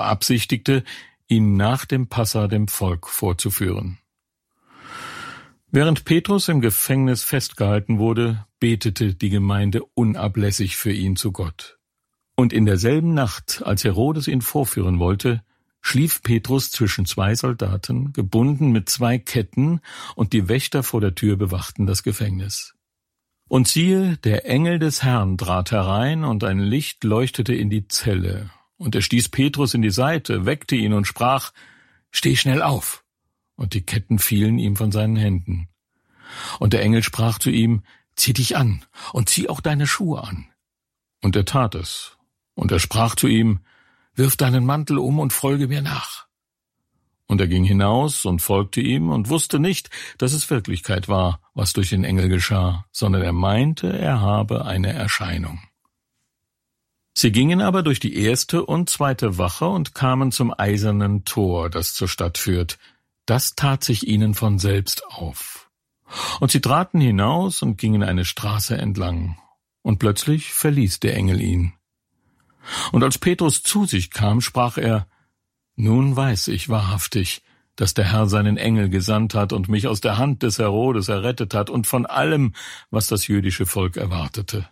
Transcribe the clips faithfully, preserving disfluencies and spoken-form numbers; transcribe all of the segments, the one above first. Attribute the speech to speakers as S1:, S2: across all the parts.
S1: beabsichtigte, ihn nach dem Passa dem Volk vorzuführen. Während Petrus im Gefängnis festgehalten wurde, betete die Gemeinde unablässig für ihn zu Gott. Und in derselben Nacht, als Herodes ihn vorführen wollte, schlief Petrus zwischen zwei Soldaten, gebunden mit zwei Ketten, und die Wächter vor der Tür bewachten das Gefängnis. Und siehe, der Engel des Herrn trat herein, und ein Licht leuchtete in die Zelle. Und er stieß Petrus in die Seite, weckte ihn und sprach: »Steh schnell auf!« Und die Ketten fielen ihm von seinen Händen. Und der Engel sprach zu ihm: »Zieh dich an und zieh auch deine Schuhe an.« Und er tat es. Und er sprach zu ihm: »Wirf deinen Mantel um und folge mir nach.« Und er ging hinaus und folgte ihm und wusste nicht, dass es Wirklichkeit war, was durch den Engel geschah, sondern er meinte, er habe eine Erscheinung. Sie gingen aber durch die erste und zweite Wache und kamen zum eisernen Tor, das zur Stadt führt. Das tat sich ihnen von selbst auf. Und sie traten hinaus und gingen eine Straße entlang. Und plötzlich verließ der Engel ihn. Und als Petrus zu sich kam, sprach er: »Nun weiß ich wahrhaftig, dass der Herr seinen Engel gesandt hat und mich aus der Hand des Herodes errettet hat und von allem, was das jüdische Volk erwartete.«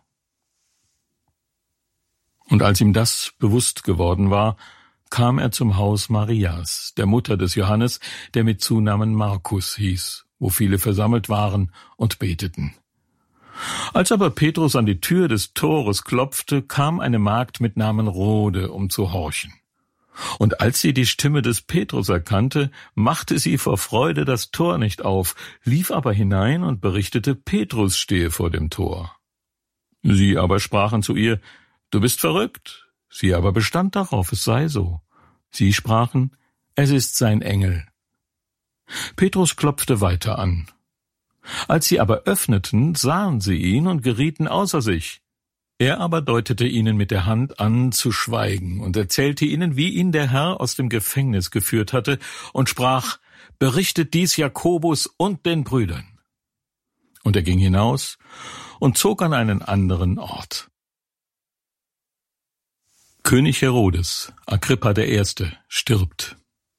S1: Und als ihm das bewusst geworden war, kam er zum Haus Marias, der Mutter des Johannes, der mit Zunamen Markus hieß, wo viele versammelt waren und beteten. Als aber Petrus an die Tür des Tores klopfte, kam eine Magd mit Namen Rhode, um zu horchen. Und als sie die Stimme des Petrus erkannte, machte sie vor Freude das Tor nicht auf, lief aber hinein und berichtete, Petrus stehe vor dem Tor. Sie aber sprachen zu ihr: »Du bist verrückt.« Sie aber bestand darauf, es sei so. Sie sprachen: »Es ist sein Engel.« Petrus klopfte weiter an. Als sie aber öffneten, sahen sie ihn und gerieten außer sich. Er aber deutete ihnen mit der Hand an, zu schweigen, und erzählte ihnen, wie ihn der Herr aus dem Gefängnis geführt hatte, und sprach: »Berichtet dies Jakobus und den Brüdern.« Und er ging hinaus und zog an einen anderen Ort. König Herodes, Agrippa der Erste, stirbt.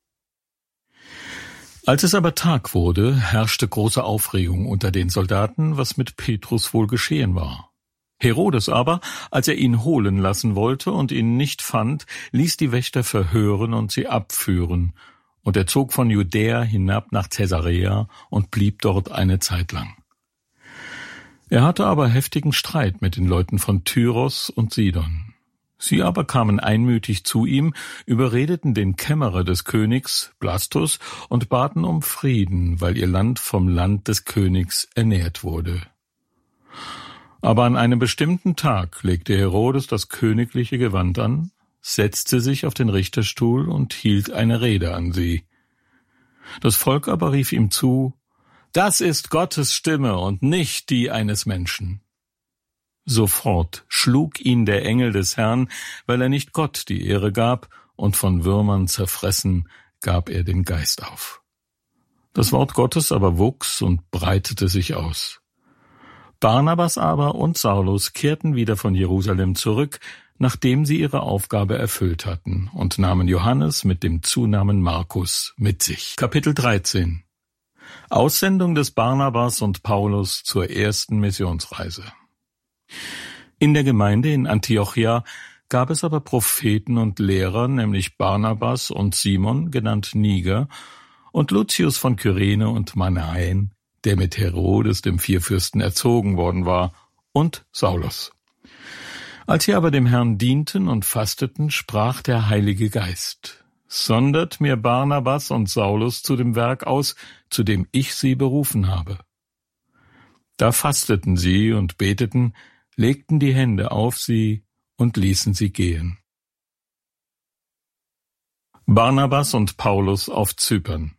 S1: Als es aber Tag wurde, herrschte große Aufregung unter den Soldaten, was mit Petrus wohl geschehen war. Herodes aber, als er ihn holen lassen wollte und ihn nicht fand, ließ die Wächter verhören und sie abführen, und er zog von Judäa hinab nach Caesarea und blieb dort eine Zeit lang. Er hatte aber heftigen Streit mit den Leuten von Tyros und Sidon. Sie aber kamen einmütig zu ihm, überredeten den Kämmerer des Königs, Blastus, und baten um Frieden, weil ihr Land vom Land des Königs ernährt wurde. Aber an einem bestimmten Tag legte Herodes das königliche Gewand an, setzte sich auf den Richterstuhl und hielt eine Rede an sie. Das Volk aber rief ihm zu: »Das ist Gottes Stimme und nicht die eines Menschen.« Sofort schlug ihn der Engel des Herrn, weil er nicht Gott die Ehre gab, und von Würmern zerfressen gab er den Geist auf. Das Wort Gottes aber wuchs und breitete sich aus. Barnabas aber und Saulus kehrten wieder von Jerusalem zurück, nachdem sie ihre Aufgabe erfüllt hatten, und nahmen Johannes mit dem Zunamen Markus mit sich. Kapitel dreizehn. Aussendung des Barnabas und Paulus zur ersten Missionsreise. In der Gemeinde in Antiochia gab es aber Propheten und Lehrer, nämlich Barnabas und Simon, genannt Niger, und Lucius von Kyrene und Manaen, der mit Herodes dem Vierfürsten erzogen worden war, und Saulus. Als sie aber dem Herrn dienten und fasteten, sprach der Heilige Geist: »Sondert mir Barnabas und Saulus zu dem Werk aus, zu dem ich sie berufen habe.« Da fasteten sie und beteten, legten die Hände auf sie und ließen sie gehen. Barnabas und Paulus auf Zypern.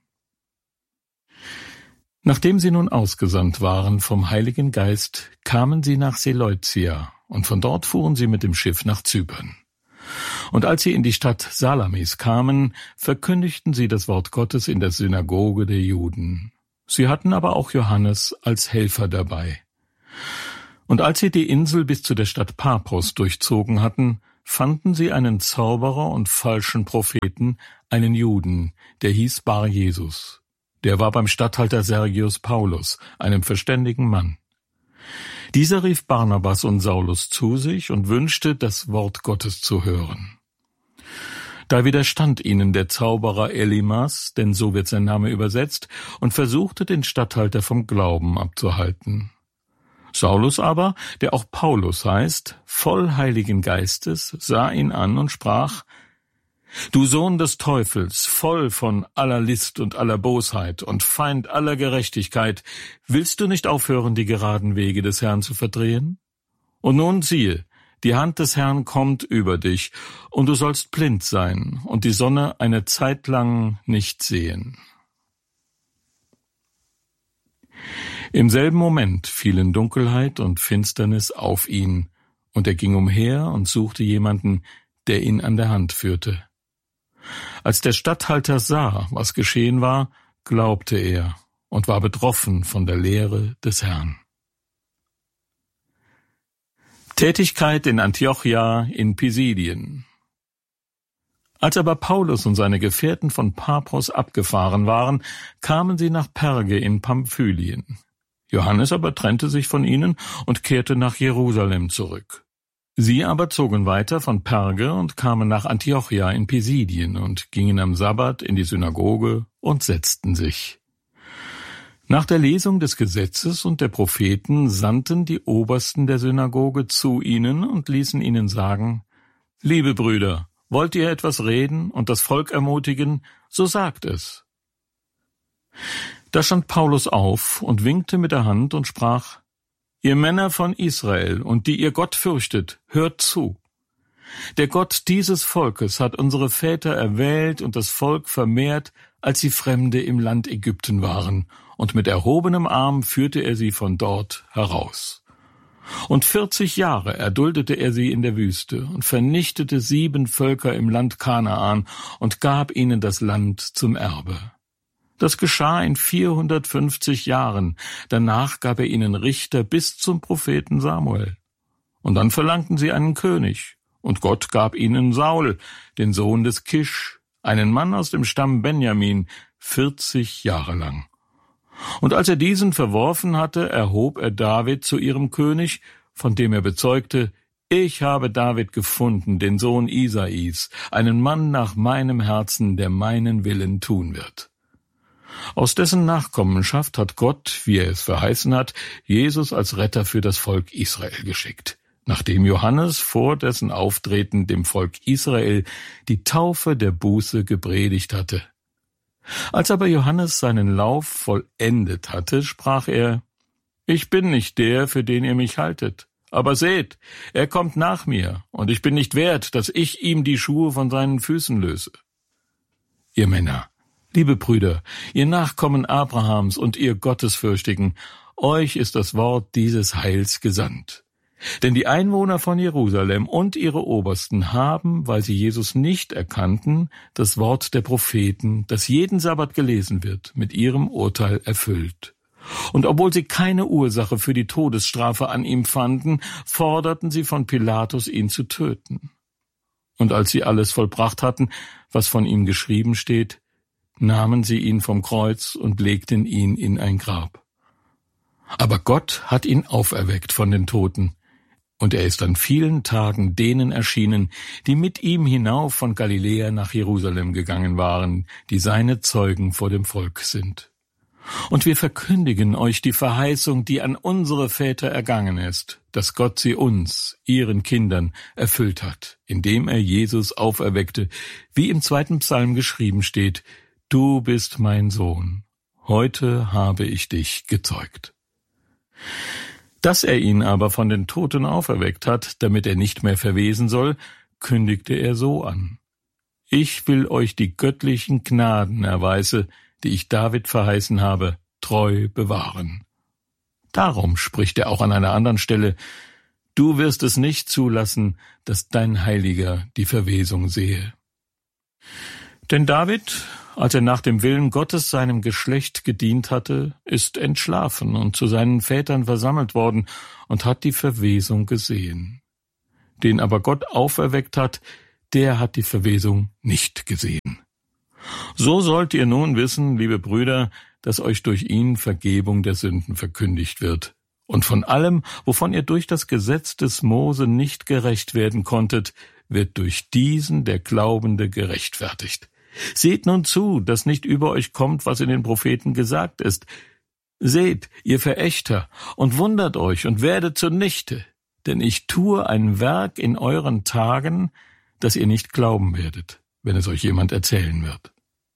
S1: Nachdem sie nun ausgesandt waren vom Heiligen Geist, kamen sie nach Seleucia, und von dort fuhren sie mit dem Schiff nach Zypern. Und als sie in die Stadt Salamis kamen, verkündigten sie das Wort Gottes in der Synagoge der Juden. Sie hatten aber auch Johannes als Helfer dabei. Und als sie die Insel bis zu der Stadt Paphos durchzogen hatten, fanden sie einen Zauberer und falschen Propheten, einen Juden, der hieß Bar Jesus. Der war beim Statthalter Sergius Paulus, einem verständigen Mann. Dieser rief Barnabas und Saulus zu sich und wünschte, das Wort Gottes zu hören. Da widerstand ihnen der Zauberer Elimas, denn so wird sein Name übersetzt, und versuchte, den Statthalter vom Glauben abzuhalten. Saulus aber, der auch Paulus heißt, voll Heiligen Geistes, sah ihn an und sprach: »Du Sohn des Teufels, voll von aller List und aller Bosheit und Feind aller Gerechtigkeit, willst du nicht aufhören, die geraden Wege des Herrn zu verdrehen? Und nun siehe, die Hand des Herrn kommt über dich, und du sollst blind sein und die Sonne eine Zeit lang nicht sehen.« Im selben Moment fielen Dunkelheit und Finsternis auf ihn, und er ging umher und suchte jemanden, der ihn an der Hand führte. Als der Statthalter sah, was geschehen war, glaubte er und war betroffen von der Lehre des Herrn. Tätigkeit in Antiochia in Pisidien. Als aber Paulus und seine Gefährten von Paphos abgefahren waren, kamen sie nach Perge in Pamphylien. Johannes aber trennte sich von ihnen und kehrte nach Jerusalem zurück. Sie aber zogen weiter von Perge und kamen nach Antiochia in Pisidien und gingen am Sabbat in die Synagoge und setzten sich. Nach der Lesung des Gesetzes und der Propheten sandten die Obersten der Synagoge zu ihnen und ließen ihnen sagen: »Liebe Brüder, wollt ihr etwas reden und das Volk ermutigen, so sagt es.« Da stand Paulus auf und winkte mit der Hand und sprach: »Ihr Männer von Israel und die ihr Gott fürchtet, hört zu. Der Gott dieses Volkes hat unsere Väter erwählt und das Volk vermehrt, als sie Fremde im Land Ägypten waren, und mit erhobenem Arm führte er sie von dort heraus. Und vierzig Jahre erduldete er sie in der Wüste und vernichtete sieben Völker im Land Kanaan und gab ihnen das Land zum Erbe. Das geschah in vierhundertfünfzig Jahren, danach gab er ihnen Richter bis zum Propheten Samuel. Und dann verlangten sie einen König, und Gott gab ihnen Saul, den Sohn des Kisch, einen Mann aus dem Stamm Benjamin, vierzig Jahre lang. Und als er diesen verworfen hatte, erhob er David zu ihrem König, von dem er bezeugte: »Ich habe David gefunden, den Sohn Isais, einen Mann nach meinem Herzen, der meinen Willen tun wird.« Aus dessen Nachkommenschaft hat Gott, wie er es verheißen hat, Jesus als Retter für das Volk Israel geschickt, nachdem Johannes vor dessen Auftreten dem Volk Israel die Taufe der Buße gepredigt hatte. Als aber Johannes seinen Lauf vollendet hatte, sprach er: »Ich bin nicht der, für den ihr mich haltet. Aber seht, er kommt nach mir, und ich bin nicht wert, dass ich ihm die Schuhe von seinen Füßen löse.« Ihr Männer, liebe Brüder, ihr Nachkommen Abrahams und ihr Gottesfürchtigen, euch ist das Wort dieses Heils gesandt. Denn die Einwohner von Jerusalem und ihre Obersten haben, weil sie Jesus nicht erkannten, das Wort der Propheten, das jeden Sabbat gelesen wird, mit ihrem Urteil erfüllt. Und obwohl sie keine Ursache für die Todesstrafe an ihm fanden, forderten sie von Pilatus, ihn zu töten. Und als sie alles vollbracht hatten, was von ihm geschrieben steht, nahmen sie ihn vom Kreuz und legten ihn in ein Grab. Aber Gott hat ihn auferweckt von den Toten, und er ist an vielen Tagen denen erschienen, die mit ihm hinauf von Galiläa nach Jerusalem gegangen waren, die seine Zeugen vor dem Volk sind. Und wir verkündigen euch die Verheißung, die an unsere Väter ergangen ist, dass Gott sie uns, ihren Kindern, erfüllt hat, indem er Jesus auferweckte, wie im zweiten Psalm geschrieben steht: »Du bist mein Sohn, heute habe ich dich gezeugt.« Dass er ihn aber von den Toten auferweckt hat, damit er nicht mehr verwesen soll, kündigte er so an: »Ich will euch die göttlichen Gnadenerweise, die ich David verheißen habe, treu bewahren.« Darum spricht er auch an einer anderen Stelle: »Du wirst es nicht zulassen, dass dein Heiliger die Verwesung sehe.« Denn David, als er nach dem Willen Gottes seinem Geschlecht gedient hatte, ist entschlafen und zu seinen Vätern versammelt worden und hat die Verwesung gesehen. Den aber Gott auferweckt hat, der hat die Verwesung nicht gesehen. So sollt ihr nun wissen, liebe Brüder, dass euch durch ihn Vergebung der Sünden verkündigt wird. Und von allem, wovon ihr durch das Gesetz des Mose nicht gerecht werden konntet, wird durch diesen der Glaubende gerechtfertigt. Seht nun zu, dass nicht über euch kommt, was in den Propheten gesagt ist. Seht, ihr Verächter, und wundert euch und werdet zunichte, denn ich tue ein Werk in euren Tagen, das ihr nicht glauben werdet, wenn es euch jemand erzählen wird.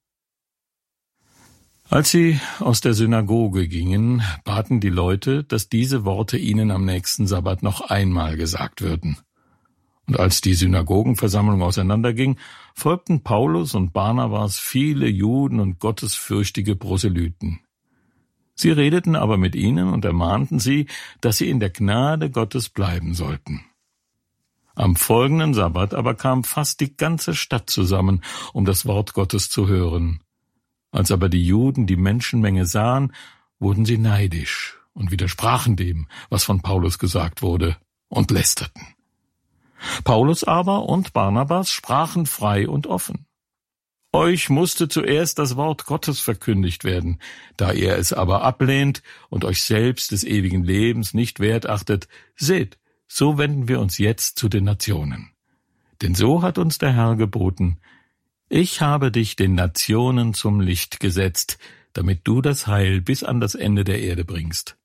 S1: Als sie aus der Synagoge gingen, baten die Leute, dass diese Worte ihnen am nächsten Sabbat noch einmal gesagt würden. Und als die Synagogenversammlung auseinanderging, folgten Paulus und Barnabas viele Juden und gottesfürchtige Proselyten. Sie redeten aber mit ihnen und ermahnten sie, dass sie in der Gnade Gottes bleiben sollten. Am folgenden Sabbat aber kam fast die ganze Stadt zusammen, um das Wort Gottes zu hören. Als aber die Juden die Menschenmenge sahen, wurden sie neidisch und widersprachen dem, was von Paulus gesagt wurde, und lästerten. Paulus aber und Barnabas sprachen frei und offen. Euch musste zuerst das Wort Gottes verkündigt werden, da ihr es aber ablehnt und euch selbst des ewigen Lebens nicht wert achtet, seht, so wenden wir uns jetzt zu den Nationen. Denn so hat uns der Herr geboten, ich habe dich den Nationen zum Licht gesetzt, damit du das Heil bis an das Ende der Erde bringst.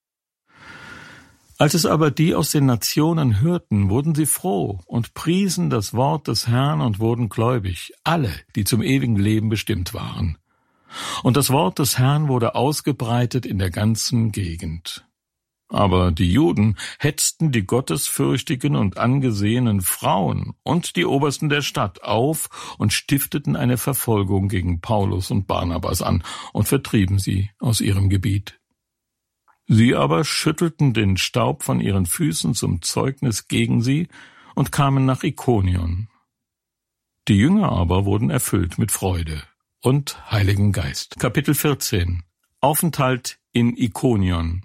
S1: Als es aber die aus den Nationen hörten, wurden sie froh und priesen das Wort des Herrn und wurden gläubig, alle, die zum ewigen Leben bestimmt waren. Und das Wort des Herrn wurde ausgebreitet in der ganzen Gegend. Aber die Juden hetzten die gottesfürchtigen und angesehenen Frauen und die Obersten der Stadt auf und stifteten eine Verfolgung gegen Paulus und Barnabas an und vertrieben sie aus ihrem Gebiet. Sie aber schüttelten den Staub von ihren Füßen zum Zeugnis gegen sie und kamen nach Ikonion. Die Jünger aber wurden erfüllt mit Freude und Heiligen Geist. Kapitel vierzehn. Aufenthalt in Ikonion.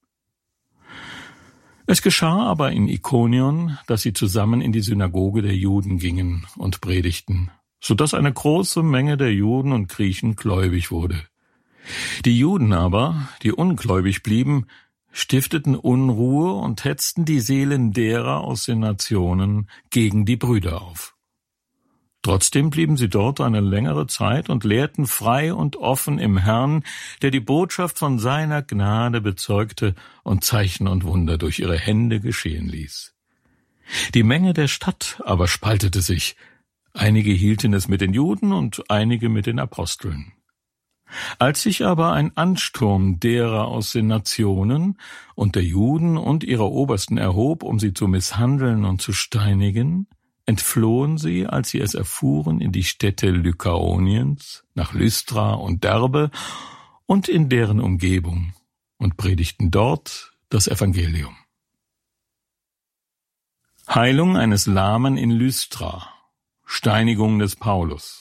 S1: Es geschah aber in Ikonion, dass sie zusammen in die Synagoge der Juden gingen und predigten, so dass eine große Menge der Juden und Griechen gläubig wurde. Die Juden aber, die ungläubig blieben, stifteten Unruhe und hetzten die Seelen derer aus den Nationen gegen die Brüder auf. Trotzdem blieben sie dort eine längere Zeit und lehrten frei und offen im Herrn, der die Botschaft von seiner Gnade bezeugte und Zeichen und Wunder durch ihre Hände geschehen ließ. Die Menge der Stadt aber spaltete sich. Einige hielten es mit den Juden und einige mit den Aposteln. Als sich aber ein Ansturm derer aus den Nationen und der Juden und ihrer Obersten erhob, um sie zu misshandeln und zu steinigen, entflohen sie, als sie es erfuhren, in die Städte Lykaoniens, nach Lystra und Derbe und in deren Umgebung und predigten dort das Evangelium. Heilung eines Lahmen in Lystra, Steinigung des Paulus.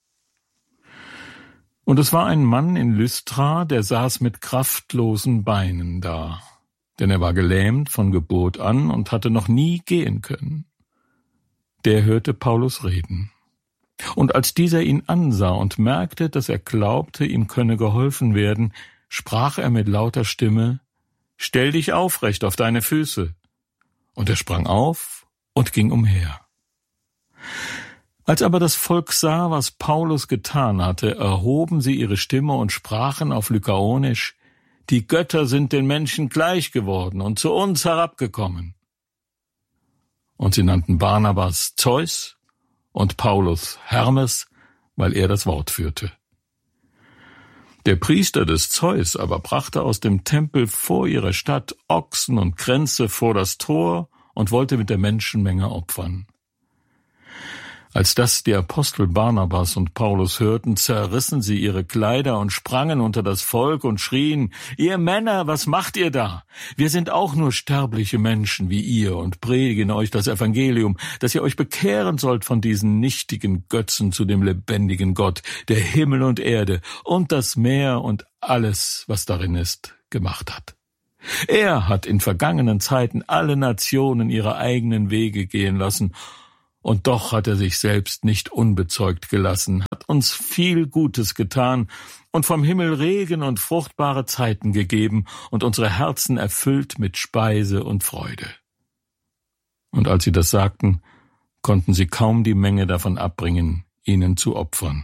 S1: Und es war ein Mann in Lystra, der saß mit kraftlosen Beinen da, denn er war gelähmt von Geburt an und hatte noch nie gehen können. Der hörte Paulus reden. Und als dieser ihn ansah und merkte, dass er glaubte, ihm könne geholfen werden, sprach er mit lauter Stimme, »Stell dich aufrecht auf deine Füße!« Und er sprang auf und ging umher. Als aber das Volk sah, was Paulus getan hatte, erhoben sie ihre Stimme und sprachen auf Lykaonisch, »Die Götter sind den Menschen gleich geworden und zu uns herabgekommen.« Und sie nannten Barnabas Zeus und Paulus Hermes, weil er das Wort führte. Der Priester des Zeus aber brachte aus dem Tempel vor ihrer Stadt Ochsen und Kränze vor das Tor und wollte mit der Menschenmenge opfern. Als das die Apostel Barnabas und Paulus hörten, zerrissen sie ihre Kleider und sprangen unter das Volk und schrien, »Ihr Männer, was macht ihr da? Wir sind auch nur sterbliche Menschen wie ihr und predigen euch das Evangelium, dass ihr euch bekehren sollt von diesen nichtigen Götzen zu dem lebendigen Gott, der Himmel und Erde und das Meer und alles, was darin ist, gemacht hat. Er hat in vergangenen Zeiten alle Nationen ihre eigenen Wege gehen lassen, und doch hat er sich selbst nicht unbezeugt gelassen, hat uns viel Gutes getan und vom Himmel Regen und fruchtbare Zeiten gegeben und unsere Herzen erfüllt mit Speise und Freude. Und als sie das sagten, konnten sie kaum die Menge davon abbringen, ihnen zu opfern.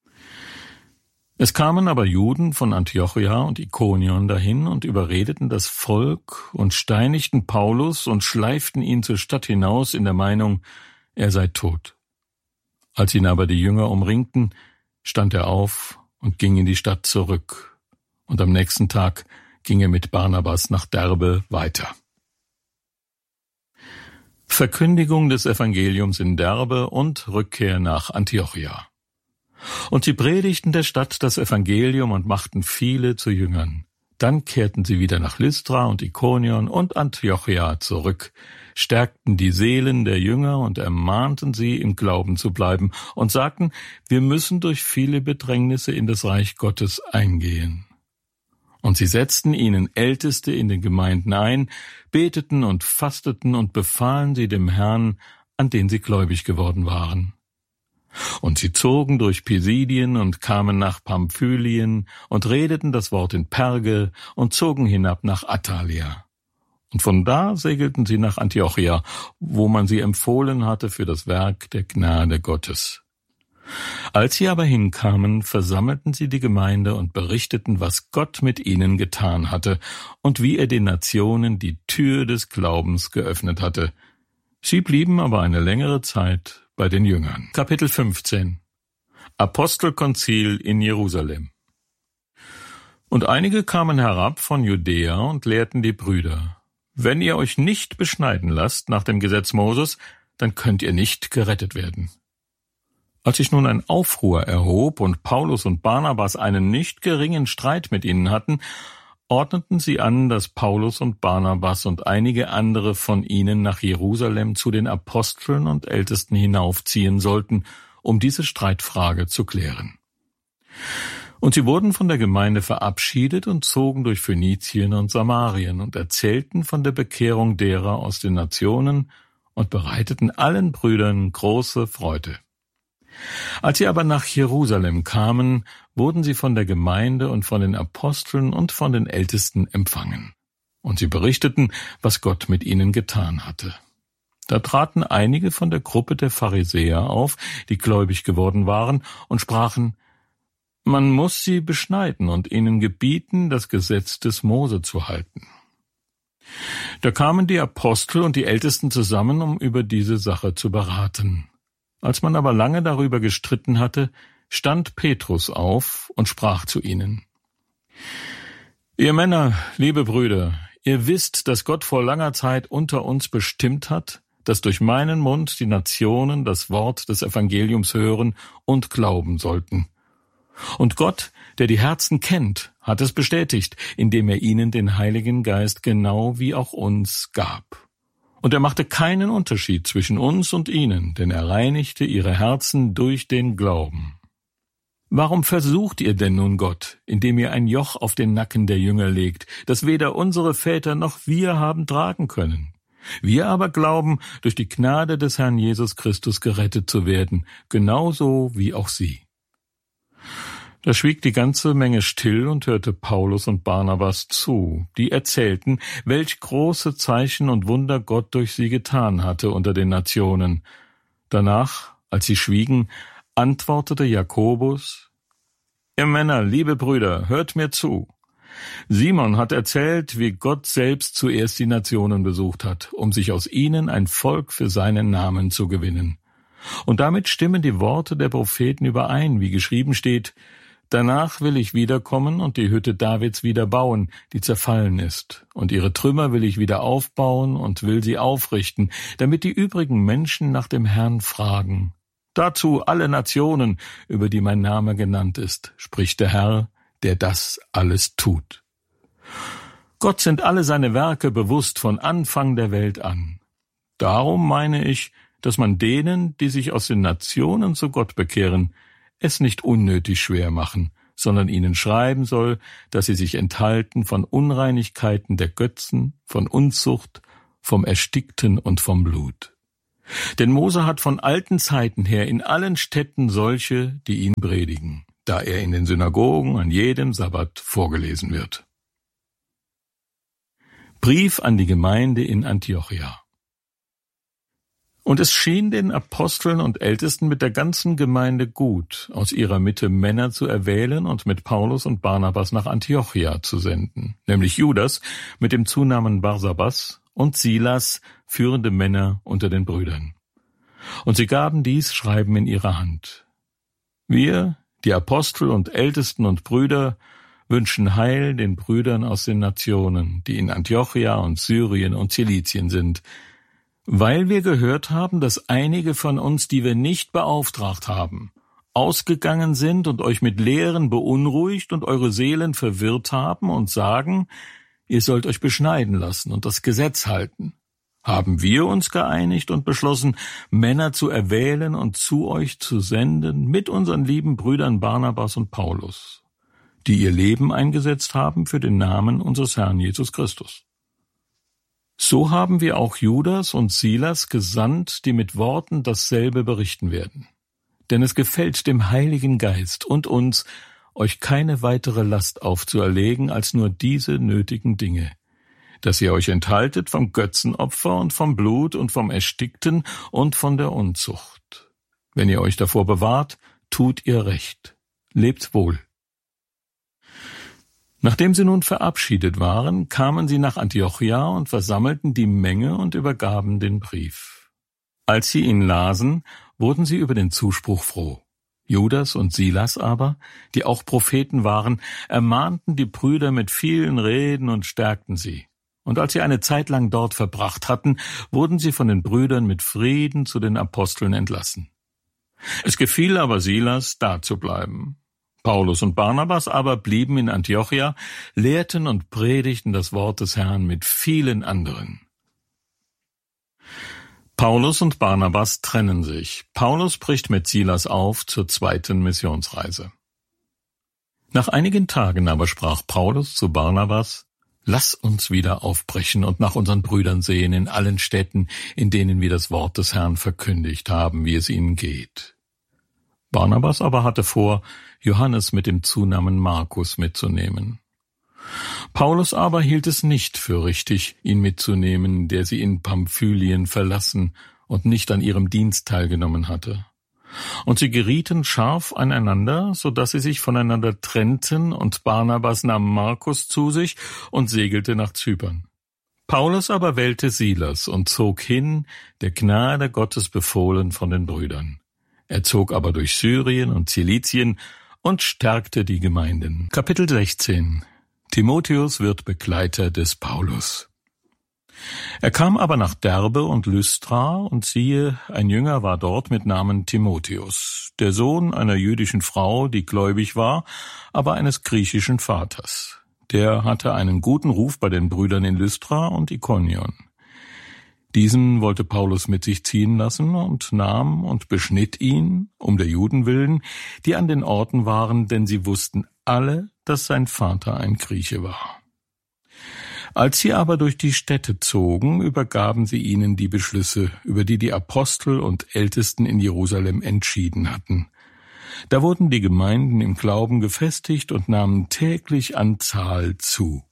S1: Es kamen aber Juden von Antiochia und Ikonion dahin und überredeten das Volk und steinigten Paulus und schleiften ihn zur Stadt hinaus in der Meinung, er sei tot. Als ihn aber die Jünger umringten, stand er auf und ging in die Stadt zurück. Und am nächsten Tag ging er mit Barnabas nach Derbe weiter. Verkündigung des Evangeliums in Derbe und Rückkehr nach Antiochia. Und sie predigten der Stadt das Evangelium und machten viele zu Jüngern. Dann kehrten sie wieder nach Lystra und Ikonion und Antiochia zurück, stärkten die Seelen der Jünger und ermahnten sie, im Glauben zu bleiben, und sagten, wir müssen durch viele Bedrängnisse in das Reich Gottes eingehen. Und sie setzten ihnen Älteste in den Gemeinden ein, beteten und fasteten und befahlen sie dem Herrn, an den sie gläubig geworden waren. Und sie zogen durch Pisidien und kamen nach Pamphylien und redeten das Wort in Perge und zogen hinab nach Attalia. Und von da segelten sie nach Antiochia, wo man sie empfohlen hatte für das Werk der Gnade Gottes. Als sie aber hinkamen, versammelten sie die Gemeinde und berichteten, was Gott mit ihnen getan hatte und wie er den Nationen die Tür des Glaubens geöffnet hatte. Sie blieben aber eine längere Zeit bei den Jüngern. Kapitel fünfzehn. Apostelkonzil in Jerusalem. Und einige kamen herab von Judäa und lehrten die Brüder, wenn ihr euch nicht beschneiden lasst nach dem Gesetz Moses, dann könnt ihr nicht gerettet werden. Als sich nun ein Aufruhr erhob und Paulus und Barnabas einen nicht geringen Streit mit ihnen hatten, ordneten sie an, dass Paulus und Barnabas und einige andere von ihnen nach Jerusalem zu den Aposteln und Ältesten hinaufziehen sollten, um diese Streitfrage zu klären. Und sie wurden von der Gemeinde verabschiedet und zogen durch Phönizien und Samarien und erzählten von der Bekehrung derer aus den Nationen und bereiteten allen Brüdern große Freude. Als sie aber nach Jerusalem kamen, wurden sie von der Gemeinde und von den Aposteln und von den Ältesten empfangen. Und sie berichteten, was Gott mit ihnen getan hatte. Da traten einige von der Gruppe der Pharisäer auf, die gläubig geworden waren, und sprachen, man muss sie beschneiden und ihnen gebieten, das Gesetz des Mose zu halten. Da kamen die Apostel und die Ältesten zusammen, um über diese Sache zu beraten. Als man aber lange darüber gestritten hatte, stand Petrus auf und sprach zu ihnen. Ihr Männer, liebe Brüder, ihr wisst, dass Gott vor langer Zeit unter uns bestimmt hat, dass durch meinen Mund die Nationen das Wort des Evangeliums hören und glauben sollten. Und Gott, der die Herzen kennt, hat es bestätigt, indem er ihnen den Heiligen Geist genau wie auch uns gab. Und er machte keinen Unterschied zwischen uns und ihnen, denn er reinigte ihre Herzen durch den Glauben. Warum versucht ihr denn nun Gott, indem ihr ein Joch auf den Nacken der Jünger legt, das weder unsere Väter noch wir haben tragen können? Wir aber glauben, durch die Gnade des Herrn Jesus Christus gerettet zu werden, genauso wie auch sie. Da schwieg die ganze Menge still und hörte Paulus und Barnabas zu, die erzählten, welch große Zeichen und Wunder Gott durch sie getan hatte unter den Nationen. Danach, als sie schwiegen, antwortete Jakobus, ihr Männer, liebe Brüder, hört mir zu. Simon hat erzählt, wie Gott selbst zuerst die Nationen besucht hat, um sich aus ihnen ein Volk für seinen Namen zu gewinnen. Und damit stimmen die Worte der Propheten überein, wie geschrieben steht, danach will ich wiederkommen und die Hütte Davids wieder bauen, die zerfallen ist, und ihre Trümmer will ich wieder aufbauen und will sie aufrichten, damit die übrigen Menschen nach dem Herrn fragen. Dazu alle Nationen, über die mein Name genannt ist, spricht der Herr, der das alles tut. Gott sind alle seine Werke bewusst von Anfang der Welt an. Darum meine ich, dass man denen, die sich aus den Nationen zu Gott bekehren, es nicht unnötig schwer machen, sondern ihnen schreiben soll, dass sie sich enthalten von Unreinigkeiten der Götzen, von Unzucht, vom Erstickten und vom Blut. Denn Mose hat von alten Zeiten her in allen Städten solche, die ihn predigen, da er in den Synagogen an jedem Sabbat vorgelesen wird. Brief an die Gemeinde in Antiochia. Und es schien den Aposteln und Ältesten mit der ganzen Gemeinde gut, aus ihrer Mitte Männer zu erwählen und mit Paulus und Barnabas nach Antiochia zu senden, nämlich Judas mit dem Zunamen Barsabas und Silas, führende Männer unter den Brüdern. Und sie gaben dies Schreiben in ihre Hand. Wir, die Apostel und Ältesten und Brüder, wünschen Heil den Brüdern aus den Nationen, die in Antiochia und Syrien und Zilizien sind, weil wir gehört haben, dass einige von uns, die wir nicht beauftragt haben, ausgegangen sind und euch mit Lehren beunruhigt und eure Seelen verwirrt haben und sagen, ihr sollt euch beschneiden lassen und das Gesetz halten. Haben wir uns geeinigt und beschlossen, Männer zu erwählen und zu euch zu senden, mit unseren lieben Brüdern Barnabas und Paulus, die ihr Leben eingesetzt haben für den Namen unseres Herrn Jesus Christus. So haben wir auch Judas und Silas gesandt, die mit Worten dasselbe berichten werden. Denn es gefällt dem Heiligen Geist und uns, euch keine weitere Last aufzuerlegen als nur diese nötigen Dinge, dass ihr euch enthaltet vom Götzenopfer und vom Blut und vom Erstickten und von der Unzucht. Wenn ihr euch davor bewahrt, tut ihr recht. Lebt wohl. Nachdem sie nun verabschiedet waren, kamen sie nach Antiochia und versammelten die Menge und übergaben den Brief. Als sie ihn lasen, wurden sie über den Zuspruch froh. Judas und Silas aber, die auch Propheten waren, ermahnten die Brüder mit vielen Reden und stärkten sie. Und als sie eine Zeit lang dort verbracht hatten, wurden sie von den Brüdern mit Frieden zu den Aposteln entlassen. Es gefiel aber Silas, da zu bleiben. Paulus und Barnabas aber blieben in Antiochia, lehrten und predigten das Wort des Herrn mit vielen anderen. Paulus und Barnabas trennen sich. Paulus bricht mit Silas auf zur zweiten Missionsreise. Nach einigen Tagen aber sprach Paulus zu Barnabas: Lass uns wieder aufbrechen und nach unseren Brüdern sehen in allen Städten, in denen wir das Wort des Herrn verkündigt haben, wie es ihnen geht. Barnabas aber hatte vor, Johannes mit dem Zunamen Markus mitzunehmen. Paulus aber hielt es nicht für richtig, ihn mitzunehmen, der sie in Pamphylien verlassen und nicht an ihrem Dienst teilgenommen hatte. Und sie gerieten scharf aneinander, so dass sie sich voneinander trennten, und Barnabas nahm Markus zu sich und segelte nach Zypern. Paulus aber wählte Silas und zog hin, der Gnade Gottes befohlen von den Brüdern. Er zog aber durch Syrien und Zilizien und stärkte die Gemeinden. Kapitel sechzehn. Timotheus wird Begleiter des Paulus. Er kam aber nach Derbe und Lystra, und siehe, ein Jünger war dort mit Namen Timotheus, der Sohn einer jüdischen Frau, die gläubig war, aber eines griechischen Vaters. Der hatte einen guten Ruf bei den Brüdern in Lystra und Ikonion. Diesen wollte Paulus mit sich ziehen lassen und nahm und beschnitt ihn, um der Juden willen, die an den Orten waren, denn sie wussten alle, dass sein Vater ein Grieche war. Als sie aber durch die Städte zogen, übergaben sie ihnen die Beschlüsse, über die die Apostel und Ältesten in Jerusalem entschieden hatten. Da wurden die Gemeinden im Glauben gefestigt und nahmen täglich an Zahl zu.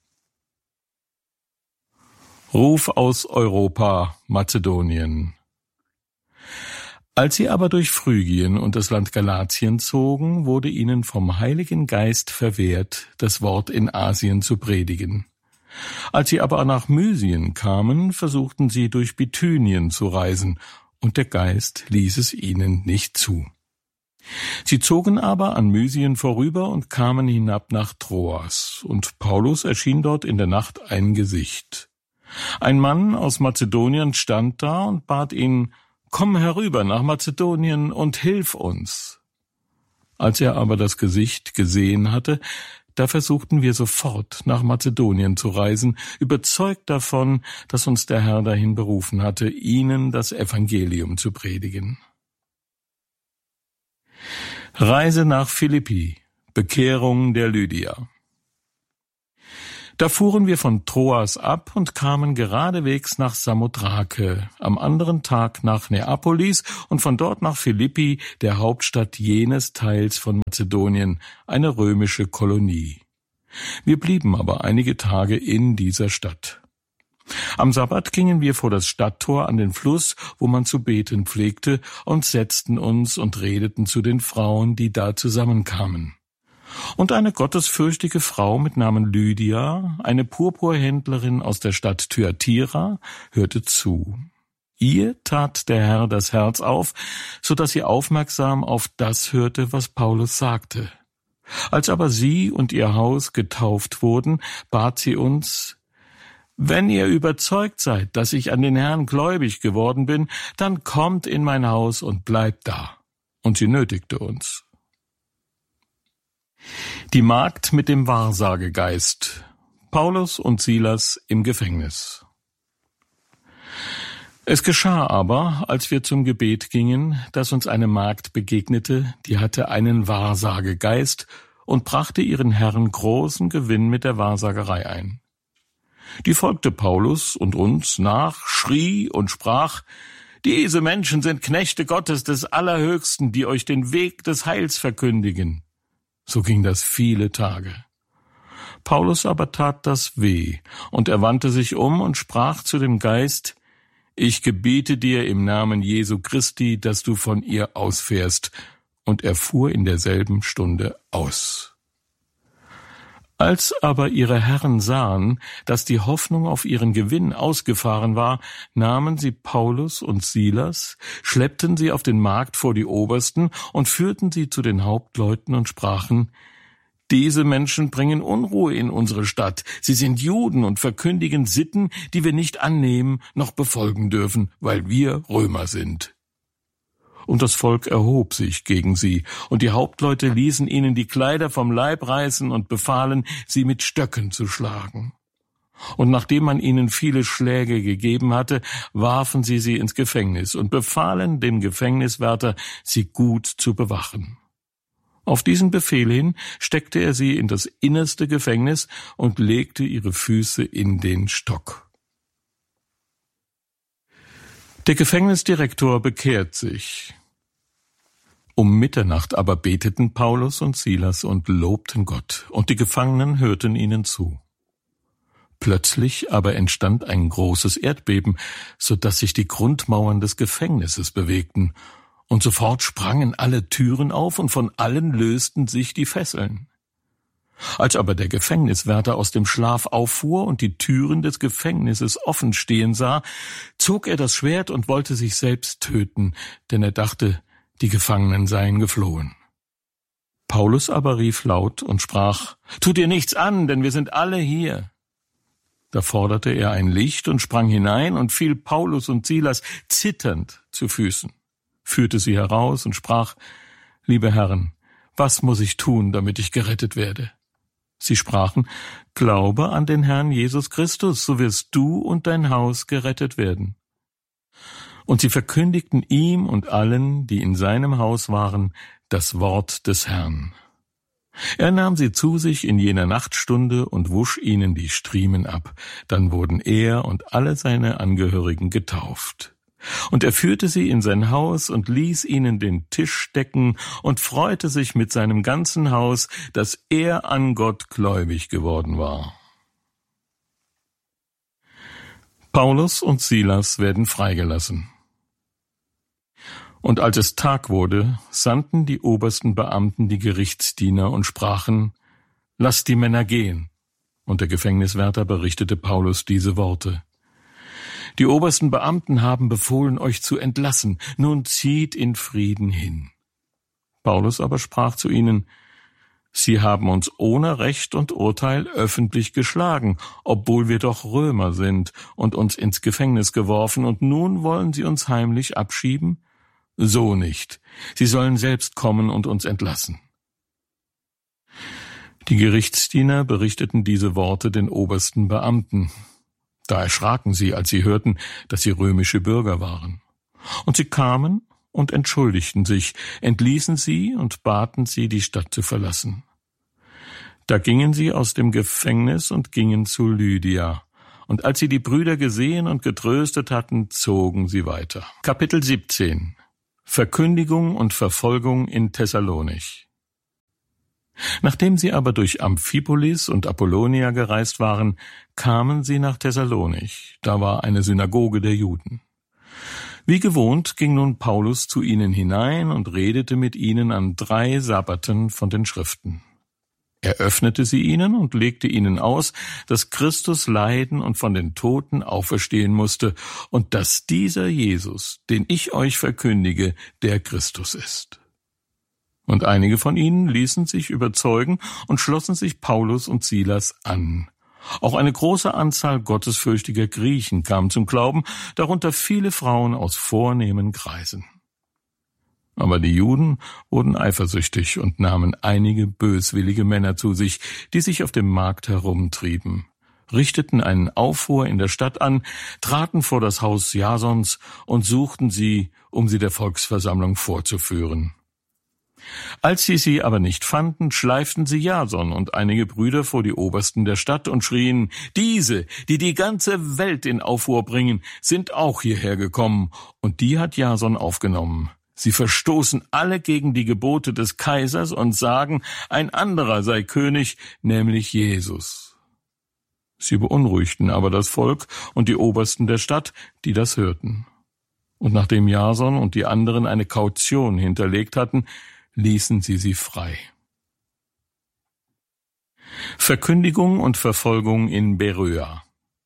S1: Ruf aus Europa, Mazedonien. Als sie aber durch Phrygien und das Land Galatien zogen, wurde ihnen vom Heiligen Geist verwehrt, das Wort in Asien zu predigen. Als sie aber nach Mysien kamen, versuchten sie durch Bithynien zu reisen, und der Geist ließ es ihnen nicht zu. Sie zogen aber an Mysien vorüber und kamen hinab nach Troas, und Paulus erschien dort in der Nacht ein Gesicht. Ein Mann aus Mazedonien stand da und bat ihn: Komm herüber nach Mazedonien und hilf uns. Als er aber das Gesicht gesehen hatte, da versuchten wir sofort nach Mazedonien zu reisen, überzeugt davon, dass uns der Herr dahin berufen hatte, ihnen das Evangelium zu predigen. Reise nach Philippi. Bekehrung der Lydia. Da fuhren wir von Troas ab und kamen geradewegs nach Samothrake, am anderen Tag nach Neapolis und von dort nach Philippi, der Hauptstadt jenes Teils von Mazedonien, eine römische Kolonie. Wir blieben aber einige Tage in dieser Stadt. Am Sabbat gingen wir vor das Stadttor an den Fluss, wo man zu beten pflegte, und setzten uns und redeten zu den Frauen, die da zusammenkamen. Und eine gottesfürchtige Frau mit Namen Lydia, eine Purpurhändlerin aus der Stadt Thyatira, hörte zu. Ihr tat der Herr das Herz auf, so dass sie aufmerksam auf das hörte, was Paulus sagte. Als aber sie und ihr Haus getauft wurden, bat sie uns: Wenn ihr überzeugt seid, dass ich an den Herrn gläubig geworden bin, dann kommt in mein Haus und bleibt da. Und sie nötigte uns. Die Magd mit dem Wahrsagegeist. Paulus und Silas im Gefängnis. Es geschah aber, als wir zum Gebet gingen, dass uns eine Magd begegnete, die hatte einen Wahrsagegeist und brachte ihren Herren großen Gewinn mit der Wahrsagerei ein. Die folgte Paulus und uns nach, schrie und sprach: Diese Menschen sind Knechte Gottes des Allerhöchsten, die euch den Weg des Heils verkündigen. So ging das viele Tage. Paulus aber tat das weh, und er wandte sich um und sprach zu dem Geist: Ich gebiete dir im Namen Jesu Christi, dass du von ihr ausfährst. Und er fuhr in derselben Stunde aus. Als aber ihre Herren sahen, dass die Hoffnung auf ihren Gewinn ausgefahren war, nahmen sie Paulus und Silas, schleppten sie auf den Markt vor die Obersten und führten sie zu den Hauptleuten und sprachen: Diese Menschen bringen Unruhe in unsere Stadt. Sie sind Juden und verkündigen Sitten, die wir nicht annehmen noch befolgen dürfen, weil wir Römer sind. Und das Volk erhob sich gegen sie, und die Hauptleute ließen ihnen die Kleider vom Leib reißen und befahlen, sie mit Stöcken zu schlagen. Und nachdem man ihnen viele Schläge gegeben hatte, warfen sie sie ins Gefängnis und befahlen dem Gefängniswärter, sie gut zu bewachen. Auf diesen Befehl hin steckte er sie in das innerste Gefängnis und legte ihre Füße in den Stock. Der Gefängnisdirektor bekehrt sich. Um Mitternacht aber beteten Paulus und Silas und lobten Gott, und die Gefangenen hörten ihnen zu. Plötzlich aber entstand ein großes Erdbeben, so dass sich die Grundmauern des Gefängnisses bewegten, und sofort sprangen alle Türen auf, und von allen lösten sich die Fesseln. Als aber der Gefängniswärter aus dem Schlaf auffuhr und die Türen des Gefängnisses offen stehen sah, zog er das Schwert und wollte sich selbst töten, denn er dachte, die Gefangenen seien geflohen. Paulus aber rief laut und sprach: »Tu dir nichts an, denn wir sind alle hier.« Da forderte er ein Licht und sprang hinein und fiel Paulus und Silas zitternd zu Füßen, führte sie heraus und sprach: »Liebe Herren, was muss ich tun, damit ich gerettet werde?« Sie sprachen: »Glaube an den Herrn Jesus Christus, so wirst du und dein Haus gerettet werden.« Und sie verkündigten ihm und allen, die in seinem Haus waren, das Wort des Herrn. Er nahm sie zu sich in jener Nachtstunde und wusch ihnen die Striemen ab. Dann wurden er und alle seine Angehörigen getauft. Und er führte sie in sein Haus und ließ ihnen den Tisch decken und freute sich mit seinem ganzen Haus, dass er an Gott gläubig geworden war. Paulus und Silas werden freigelassen. Und als es Tag wurde, sandten die obersten Beamten die Gerichtsdiener und sprachen: »Lasst die Männer gehen.« Und der Gefängniswärter berichtete Paulus diese Worte: »Die obersten Beamten haben befohlen, euch zu entlassen. Nun zieht in Frieden hin.« Paulus aber sprach zu ihnen: »Sie haben uns ohne Recht und Urteil öffentlich geschlagen, obwohl wir doch Römer sind, und uns ins Gefängnis geworfen, und nun wollen sie uns heimlich abschieben? So nicht. Sie sollen selbst kommen und uns entlassen.« Die Gerichtsdiener berichteten diese Worte den obersten Beamten. Da erschraken sie, als sie hörten, dass sie römische Bürger waren. Und sie kamen und entschuldigten sich, entließen sie und baten sie, die Stadt zu verlassen. Da gingen sie aus dem Gefängnis und gingen zu Lydia. Und als sie die Brüder gesehen und getröstet hatten, zogen sie weiter. Kapitel siebzehn. Verkündigung und Verfolgung in Thessalonich. Nachdem sie aber durch Amphipolis und Apollonia gereist waren, kamen sie nach Thessalonich. Da war eine Synagoge der Juden. Wie gewohnt ging nun Paulus zu ihnen hinein und redete mit ihnen an drei Sabbaten von den Schriften. Er öffnete sie ihnen und legte ihnen aus, dass Christus leiden und von den Toten auferstehen musste und dass dieser Jesus, den ich euch verkündige, der Christus ist. Und einige von ihnen ließen sich überzeugen und schlossen sich Paulus und Silas an. Auch eine große Anzahl gottesfürchtiger Griechen kam zum Glauben, darunter viele Frauen aus vornehmen Kreisen. Aber die Juden wurden eifersüchtig und nahmen einige böswillige Männer zu sich, die sich auf dem Markt herumtrieben, richteten einen Aufruhr in der Stadt an, traten vor das Haus Jasons und suchten sie, um sie der Volksversammlung vorzuführen. Als sie sie aber nicht fanden, schleiften sie Jason und einige Brüder vor die Obersten der Stadt und schrien: Diese, die die ganze Welt in Aufruhr bringen, sind auch hierher gekommen, und die hat Jason aufgenommen. Sie verstoßen alle gegen die Gebote des Kaisers und sagen, ein anderer sei König, nämlich Jesus. Sie beunruhigten aber das Volk und die Obersten der Stadt, die das hörten. Und nachdem Jason und die anderen eine Kaution hinterlegt hatten, ließen sie sie frei. Verkündigung und Verfolgung in Beröa.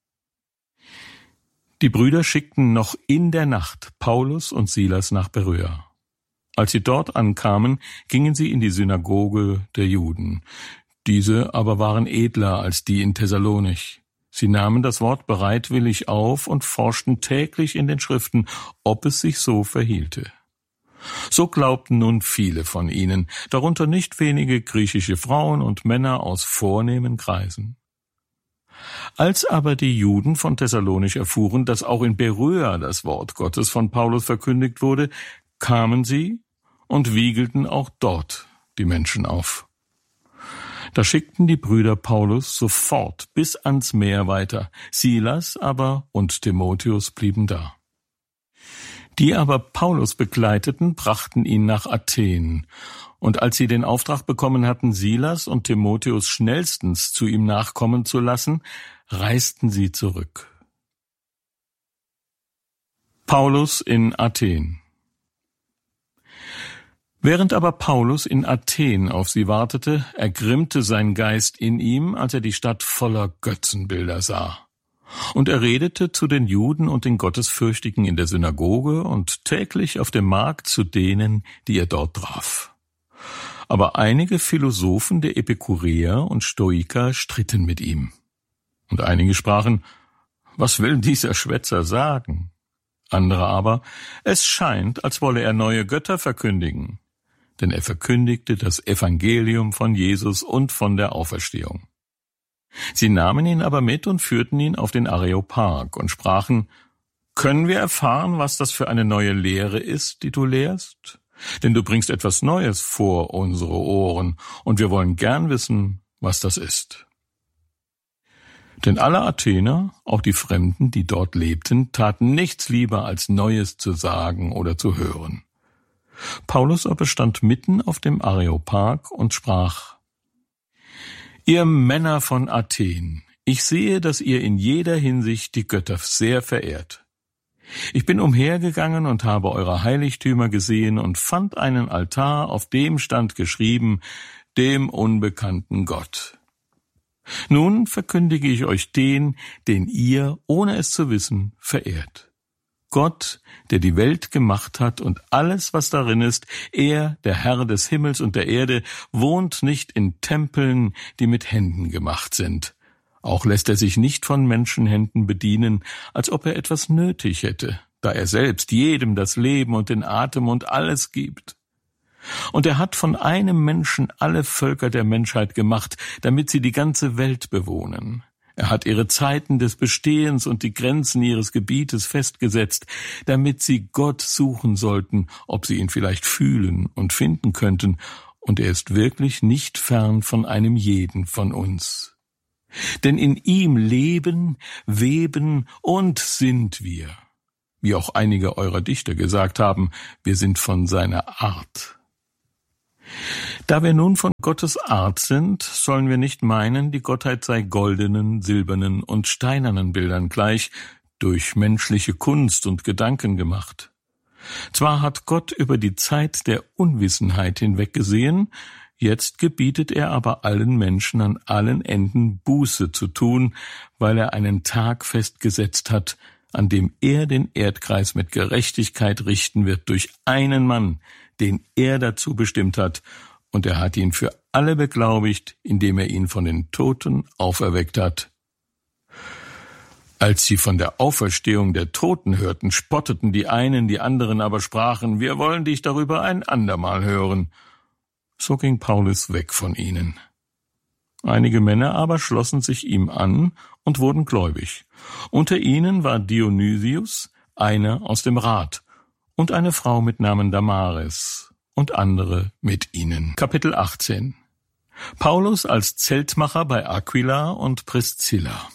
S1: Die Brüder schickten noch in der Nacht Paulus und Silas nach Beröa. Als sie dort ankamen, gingen sie in die Synagoge der Juden. Diese aber waren edler als die in Thessalonich. Sie nahmen das Wort bereitwillig auf und forschten täglich in den Schriften, ob es sich so verhielte. So glaubten nun viele von ihnen, darunter nicht wenige griechische Frauen und Männer aus vornehmen Kreisen. Als aber die Juden von Thessalonich erfuhren, dass auch in Beröa das Wort Gottes von Paulus verkündigt wurde, kamen sie und wiegelten auch dort die Menschen auf. Da schickten die Brüder Paulus sofort bis ans Meer weiter, Silas aber und Timotheus blieben da. Die aber Paulus begleiteten, brachten ihn nach Athen. Und als sie den Auftrag bekommen hatten, Silas und Timotheus schnellstens zu ihm nachkommen zu lassen, reisten sie zurück. Paulus in Athen. Während aber Paulus in Athen auf sie wartete, ergrimmte sein Geist in ihm, als er die Stadt voller Götzenbilder sah. Und er redete zu den Juden und den Gottesfürchtigen in der Synagoge und täglich auf dem Markt zu denen, die er dort traf. Aber einige Philosophen der Epikureer und Stoiker stritten mit ihm. Und einige sprachen, was will dieser Schwätzer sagen? Andere aber, es scheint, als wolle er neue Götter verkündigen. Denn er verkündigte das Evangelium von Jesus und von der Auferstehung. Sie nahmen ihn aber mit und führten ihn auf den Areopag und sprachen, können wir erfahren, was das für eine neue Lehre ist, die du lehrst? Denn du bringst etwas Neues vor unsere Ohren, und wir wollen gern wissen, was das ist. Denn alle Athener, auch die Fremden, die dort lebten, taten nichts lieber, als Neues zu sagen oder zu hören. Paulus aber stand mitten auf dem Areopag und sprach, Ihr Männer von Athen, ich sehe, dass ihr in jeder Hinsicht die Götter sehr verehrt. Ich bin umhergegangen und habe eure Heiligtümer gesehen und fand einen Altar, auf dem stand geschrieben, dem unbekannten Gott. Nun verkündige ich euch den, den ihr, ohne es zu wissen, verehrt. Gott, der die Welt gemacht hat und alles, was darin ist, er, der Herr des Himmels und der Erde, wohnt nicht in Tempeln, die mit Händen gemacht sind. Auch lässt er sich nicht von Menschenhänden bedienen, als ob er etwas nötig hätte, da er selbst jedem das Leben und den Atem und alles gibt. Und er hat von einem Menschen alle Völker der Menschheit gemacht, damit sie die ganze Welt bewohnen. Er hat ihre Zeiten des Bestehens und die Grenzen ihres Gebietes festgesetzt, damit sie Gott suchen sollten, ob sie ihn vielleicht fühlen und finden könnten, und er ist wirklich nicht fern von einem jeden von uns. Denn in ihm leben, weben und sind wir. Wie auch einige eurer Dichter gesagt haben, wir sind von seiner Art. Da wir nun von Gottes Art sind, sollen wir nicht meinen, die Gottheit sei goldenen, silbernen und steinernen Bildern gleich, durch menschliche Kunst und Gedanken gemacht. Zwar hat Gott über die Zeit der Unwissenheit hinweggesehen, jetzt gebietet er aber allen Menschen an allen Enden Buße zu tun, weil er einen Tag festgesetzt hat, an dem er den Erdkreis mit Gerechtigkeit richten wird durch einen Mann, den er dazu bestimmt hat, und er hat ihn für alle beglaubigt, indem er ihn von den Toten auferweckt hat. Als sie von der Auferstehung der Toten hörten, spotteten die einen, die anderen aber sprachen, wir wollen dich darüber ein andermal hören. So ging Paulus weg von ihnen. Einige Männer aber schlossen sich ihm an und wurden gläubig. Unter ihnen war Dionysius, einer aus dem Rat, und eine Frau mit Namen Damaris, und andere mit ihnen. Kapitel achtzehn. Paulus als Zeltmacher bei Aquila und Priscilla.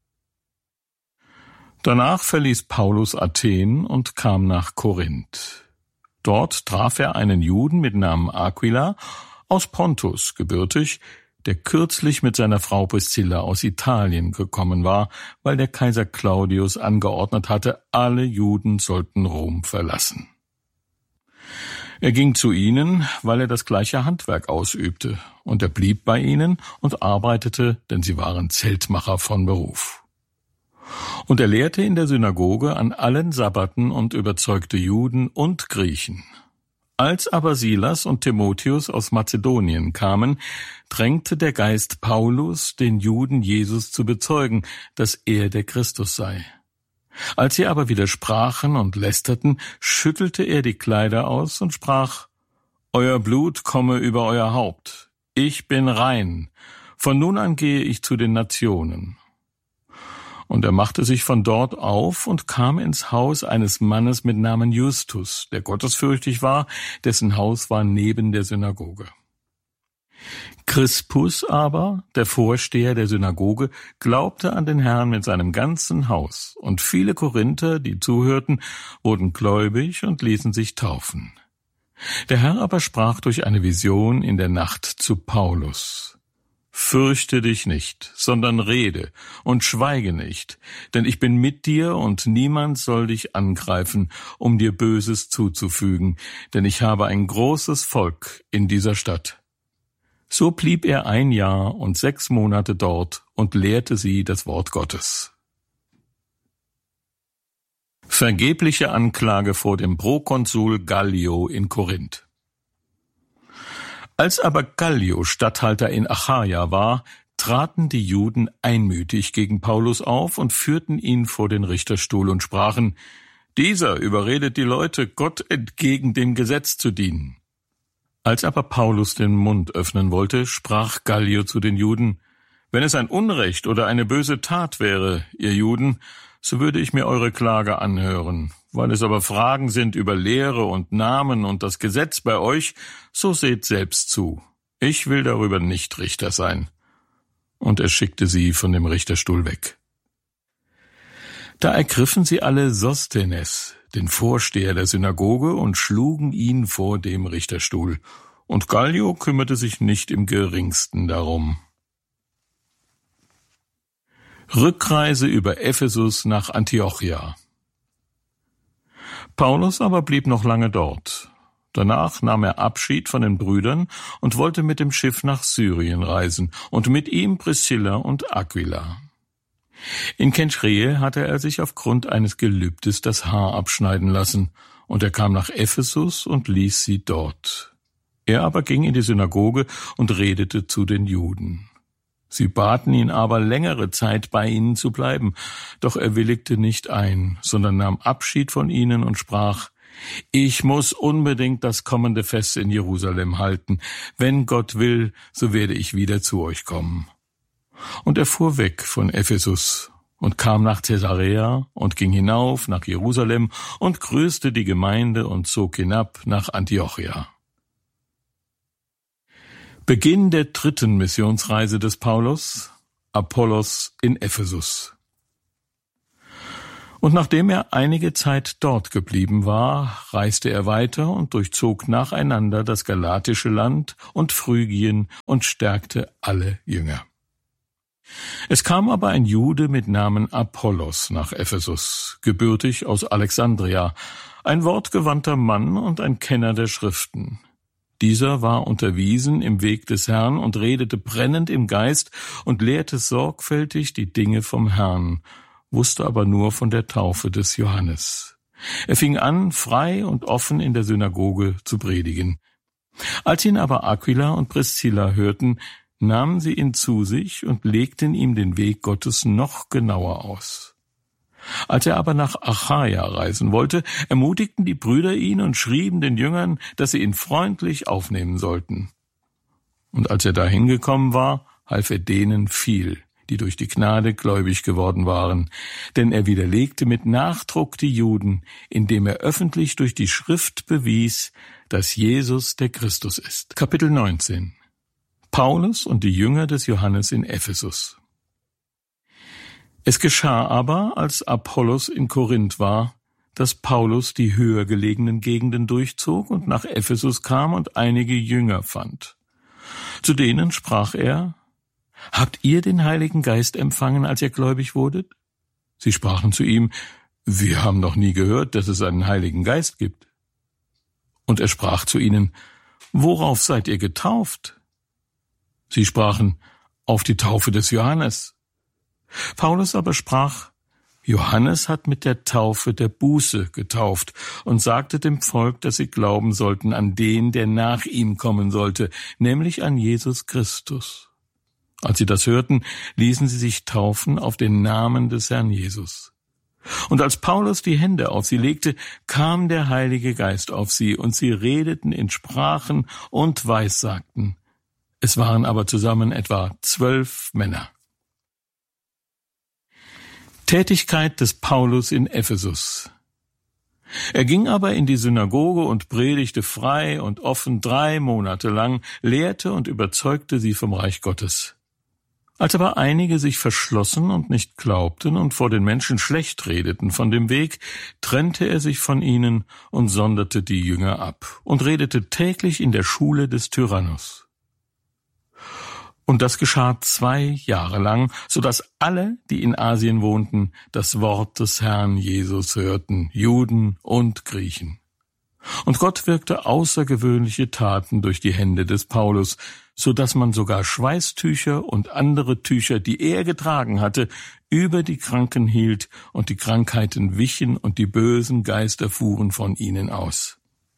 S1: Danach verließ Paulus Athen und kam nach Korinth. Dort traf er einen Juden mit Namen Aquila aus Pontus gebürtig, der kürzlich mit seiner Frau Priscilla aus Italien gekommen war, weil der Kaiser Claudius angeordnet hatte, alle Juden sollten Rom verlassen. Er ging zu ihnen, weil er das gleiche Handwerk ausübte, und er blieb bei ihnen und arbeitete, denn sie waren Zeltmacher von Beruf. Und er lehrte in der Synagoge an allen Sabbaten und überzeugte Juden und Griechen. Als aber Silas und Timotheus aus Mazedonien kamen, drängte der Geist Paulus, den Juden Jesus zu bezeugen, dass er der Christus sei. Als sie aber widersprachen und lästerten, schüttelte er die Kleider aus und sprach, Euer Blut komme über euer Haupt. Ich bin rein. Von nun an gehe ich zu den Nationen. Und er machte sich von dort auf und kam ins Haus eines Mannes mit Namen Justus, der gottesfürchtig war, dessen Haus war neben der Synagoge. Crispus aber, der Vorsteher der Synagoge, glaubte an den Herrn mit seinem ganzen Haus, und viele Korinther, die zuhörten, wurden gläubig und ließen sich taufen. Der Herr aber sprach durch eine Vision in der Nacht zu Paulus: Fürchte dich nicht, sondern rede und schweige nicht, denn ich bin mit dir und niemand soll dich angreifen, um dir Böses zuzufügen, denn ich habe ein großes Volk in dieser Stadt. So blieb er ein Jahr und sechs Monate dort und lehrte sie das Wort Gottes. Vergebliche Anklage vor dem Prokonsul Gallio in Korinth. Als aber Gallio Statthalter in Achaia war, traten die Juden einmütig gegen Paulus auf und führten ihn vor den Richterstuhl und sprachen, dieser überredet die Leute, Gott entgegen dem Gesetz zu dienen. Als aber Paulus den Mund öffnen wollte, sprach Gallio zu den Juden, wenn es ein Unrecht oder eine böse Tat wäre, ihr Juden, so würde ich mir eure Klage anhören. Weil es aber Fragen sind über Lehre und Namen und das Gesetz bei euch, so seht selbst zu. Ich will darüber nicht Richter sein. Und er schickte sie von dem Richterstuhl weg. Da ergriffen sie alle Sosthenes, den Vorsteher der Synagoge, und schlugen ihn vor dem Richterstuhl. Und Gallio kümmerte sich nicht im geringsten darum. Rückreise über Ephesus nach Antiochia. Paulus aber blieb noch lange dort. Danach nahm er Abschied von den Brüdern und wollte mit dem Schiff nach Syrien reisen, und mit ihm Priscilla und Aquila. In Kenchreä hatte er sich aufgrund eines Gelübdes das Haar abschneiden lassen, und er kam nach Ephesus und ließ sie dort. Er aber ging in die Synagoge und redete zu den Juden. Sie baten ihn aber, längere Zeit bei ihnen zu bleiben, doch er willigte nicht ein, sondern nahm Abschied von ihnen und sprach, ich muss unbedingt das kommende Fest in Jerusalem halten. Wenn Gott will, so werde ich wieder zu euch kommen. Und er fuhr weg von Ephesus und kam nach Caesarea und ging hinauf nach Jerusalem und grüßte die Gemeinde und zog hinab nach Antiochia. Beginn der dritten Missionsreise des Paulus, Apollos in Ephesus. Und nachdem er einige Zeit dort geblieben war, reiste er weiter und durchzog nacheinander das galatische Land und Phrygien und stärkte alle Jünger. Es kam aber ein Jude mit Namen Apollos nach Ephesus, gebürtig aus Alexandria, ein wortgewandter Mann und ein Kenner der Schriften. Dieser war unterwiesen im Weg des Herrn und redete brennend im Geist und lehrte sorgfältig die Dinge vom Herrn, wusste aber nur von der Taufe des Johannes. Er fing an, frei und offen in der Synagoge zu predigen. Als ihn aber Aquila und Priscilla hörten, nahmen sie ihn zu sich und legten ihm den Weg Gottes noch genauer aus. Als er aber nach Achaia reisen wollte, ermutigten die Brüder ihn und schrieben den Jüngern, dass sie ihn freundlich aufnehmen sollten. Und als er dahin gekommen war, half er denen viel, die durch die Gnade gläubig geworden waren, denn er widerlegte mit Nachdruck die Juden, indem er öffentlich durch die Schrift bewies, dass Jesus der Christus ist. Kapitel neunzehn. Paulus und die Jünger des Johannes in Ephesus. Es geschah aber, als Apollos in Korinth war, dass Paulus die höher gelegenen Gegenden durchzog und nach Ephesus kam und einige Jünger fand. Zu denen sprach er: Habt ihr den Heiligen Geist empfangen, als ihr gläubig wurdet? Sie sprachen zu ihm: Wir haben noch nie gehört, dass es einen Heiligen Geist gibt. Und er sprach zu ihnen: Worauf seid ihr getauft? Sie sprachen: Auf die Taufe des Johannes. Paulus aber sprach: Johannes hat mit der Taufe der Buße getauft und sagte dem Volk, dass sie glauben sollten an den, der nach ihm kommen sollte, nämlich an Jesus Christus. Als sie das hörten, ließen sie sich taufen auf den Namen des Herrn Jesus. Und als Paulus die Hände auf sie legte, kam der Heilige Geist auf sie, und sie redeten in Sprachen und weissagten. Es waren aber zusammen etwa zwölf Männer. Tätigkeit des Paulus in Ephesus. Er ging aber in die Synagoge und predigte frei und offen drei Monate lang, lehrte und überzeugte sie vom Reich Gottes. Als aber einige sich verschlossen und nicht glaubten und vor den Menschen schlecht redeten von dem Weg, trennte er sich von ihnen und sonderte die Jünger ab und redete täglich in der Schule des Tyrannus. Und das geschah zwei Jahre lang, so dass alle, die in Asien wohnten, das Wort des Herrn Jesus hörten, Juden und Griechen. Und Gott wirkte außergewöhnliche Taten durch die Hände des Paulus, so dass man sogar Schweißtücher und andere Tücher, die er getragen hatte, über die Kranken hielt, und die Krankheiten wichen und die bösen Geister fuhren von ihnen aus.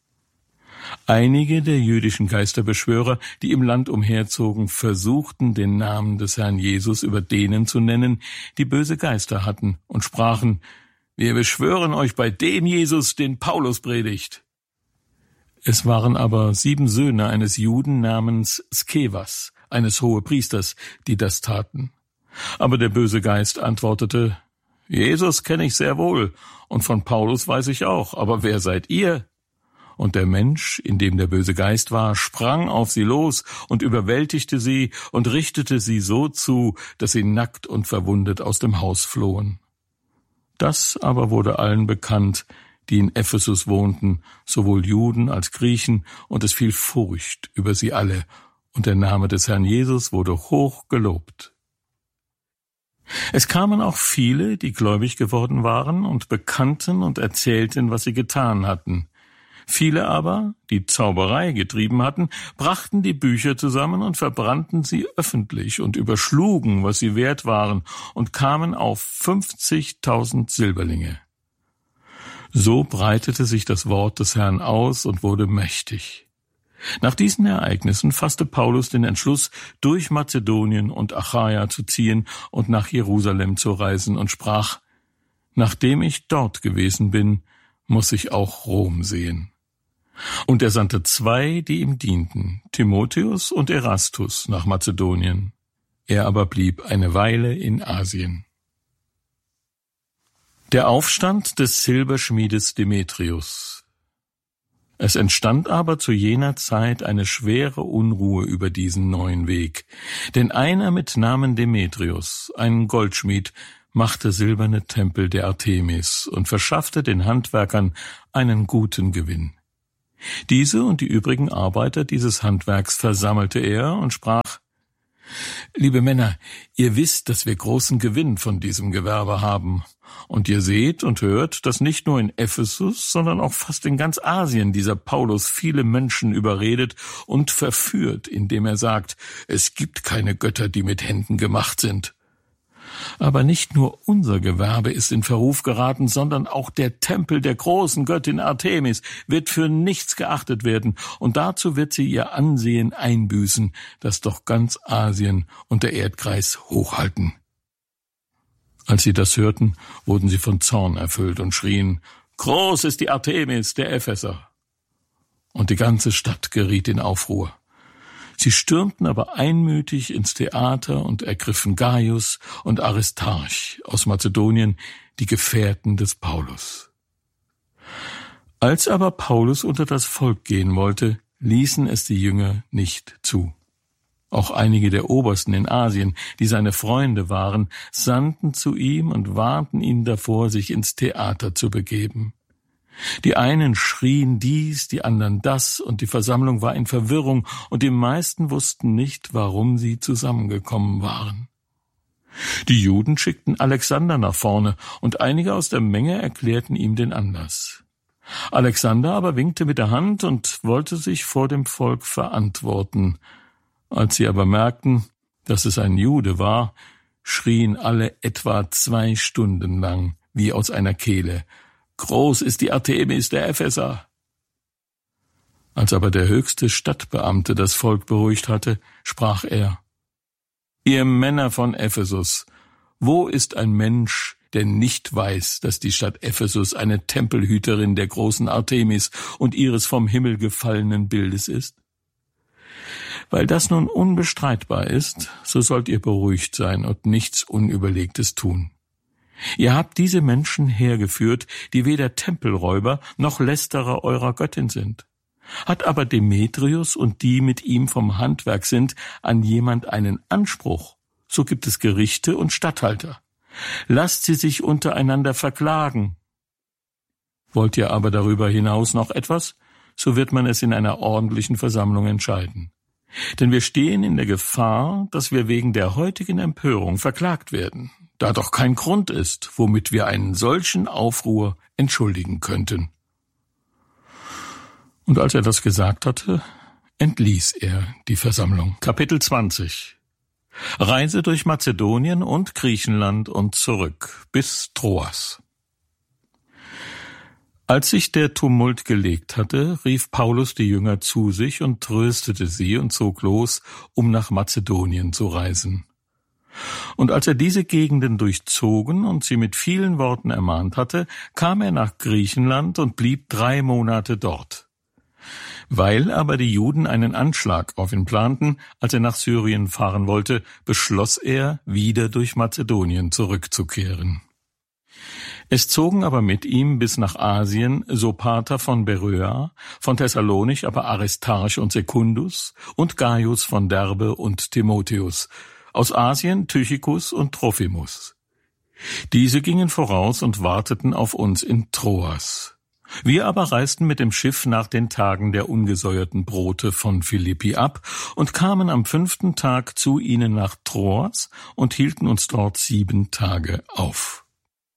S1: Einige der jüdischen Geisterbeschwörer, die im Land umherzogen, versuchten, den Namen des Herrn Jesus über denen zu nennen, die böse Geister hatten, und sprachen: Wir beschwören euch bei dem Jesus, den Paulus predigt. Es waren aber sieben Söhne eines Juden namens Skevas, eines Hohepriesters, die das taten. Aber der böse Geist antwortete: Jesus kenne ich sehr wohl, und von Paulus weiß ich auch, aber wer seid ihr? Und der Mensch, in dem der böse Geist war, sprang auf sie los und überwältigte sie und richtete sie so zu, dass sie nackt und verwundet aus dem Haus flohen. Das aber wurde allen bekannt, die in Ephesus wohnten, sowohl Juden als Griechen, und es fiel Furcht über sie alle, und der Name des Herrn Jesus wurde hoch gelobt. Es kamen auch viele, die gläubig geworden waren und bekannten und erzählten, was sie getan hatten. Viele aber, die Zauberei getrieben hatten, brachten die Bücher zusammen und verbrannten sie öffentlich und überschlugen, was sie wert waren, und kamen auf fünfzigtausend Silberlinge. So breitete sich das Wort des Herrn aus und wurde mächtig. Nach diesen Ereignissen fasste Paulus den Entschluss, durch Mazedonien und Achaia zu ziehen und nach Jerusalem zu reisen, und sprach: Nachdem ich dort gewesen bin, muss ich auch Rom sehen. Und er sandte zwei, die ihm dienten, Timotheus und Erastus, nach Mazedonien. Er aber blieb eine Weile in Asien. Der Aufstand des Silberschmiedes Demetrius. Es entstand aber zu jener Zeit eine schwere Unruhe über diesen neuen Weg, denn einer mit Namen Demetrius, ein Goldschmied, machte silberne Tempel der Artemis und verschaffte den Handwerkern einen guten Gewinn. Diese und die übrigen Arbeiter dieses Handwerks versammelte er und sprach: »Liebe Männer, ihr wisst, dass wir großen Gewinn von diesem Gewerbe haben. Und ihr seht und hört, dass nicht nur in Ephesus, sondern auch fast in ganz Asien dieser Paulus viele Menschen überredet und verführt, indem er sagt, es gibt keine Götter, die mit Händen gemacht sind. Aber nicht nur unser Gewerbe ist in Verruf geraten, sondern auch der Tempel der großen Göttin Artemis wird für nichts geachtet werden, und dazu wird sie ihr Ansehen einbüßen, das doch ganz Asien und der Erdkreis hochhalten.« Als sie das hörten, wurden sie von Zorn erfüllt und schrien: »Groß ist die Artemis der Epheser!« Und die ganze Stadt geriet in Aufruhr. Sie stürmten aber einmütig ins Theater und ergriffen Gaius und Aristarch aus Mazedonien, die Gefährten des Paulus. Als aber Paulus unter das Volk gehen wollte, ließen es die Jünger nicht zu. Auch einige der Obersten in Asien, die seine Freunde waren, sandten zu ihm und warnten ihn davor, sich ins Theater zu begeben. Die einen schrien dies, die anderen das, und die Versammlung war in Verwirrung, und die meisten wussten nicht, warum sie zusammengekommen waren. Die Juden schickten Alexander nach vorne, und einige aus der Menge erklärten ihm den Anlass. Alexander aber winkte mit der Hand und wollte sich vor dem Volk verantworten. Als sie aber merkten, dass es ein Jude war, schrien alle etwa zwei Stunden lang, wie aus einer Kehle: »Groß ist die Artemis der Epheser!« Als aber der höchste Stadtbeamte das Volk beruhigt hatte, sprach er: »Ihr Männer von Ephesus, wo ist ein Mensch, der nicht weiß, dass die Stadt Ephesus eine Tempelhüterin der großen Artemis und ihres vom Himmel gefallenen Bildes ist? Weil das nun unbestreitbar ist, so sollt ihr beruhigt sein und nichts Unüberlegtes tun. Ihr habt diese Menschen hergeführt, die weder Tempelräuber noch Lästerer eurer Göttin sind. Hat aber Demetrius und die mit ihm vom Handwerk sind an jemand einen Anspruch, so gibt es Gerichte und Statthalter. Lasst sie sich untereinander verklagen. Wollt ihr aber darüber hinaus noch etwas, so wird man es in einer ordentlichen Versammlung entscheiden. Denn wir stehen in der Gefahr, dass wir wegen der heutigen Empörung verklagt werden, da doch kein Grund ist, womit wir einen solchen Aufruhr entschuldigen könnten.« Und als er das gesagt hatte, entließ er die Versammlung. Kapitel zwanzig. Reise durch Mazedonien und Griechenland und zurück bis Troas. Als sich der Tumult gelegt hatte, rief Paulus die Jünger zu sich und tröstete sie und zog los, um nach Mazedonien zu reisen. Und als er diese Gegenden durchzogen und sie mit vielen Worten ermahnt hatte, kam er nach Griechenland und blieb drei Monate dort. Weil aber die Juden einen Anschlag auf ihn planten, als er nach Syrien fahren wollte, beschloss er, wieder durch Mazedonien zurückzukehren. Es zogen aber mit ihm bis nach Asien Sopater von Beröa, von Thessalonich aber Aristarch und Secundus und Gaius von Derbe und Timotheus, aus Asien Tychicus und Trophimus. Diese gingen voraus und warteten auf uns in Troas. Wir aber reisten mit dem Schiff nach den Tagen der ungesäuerten Brote von Philippi ab und kamen am fünften Tag zu ihnen nach Troas und hielten uns dort sieben Tage auf.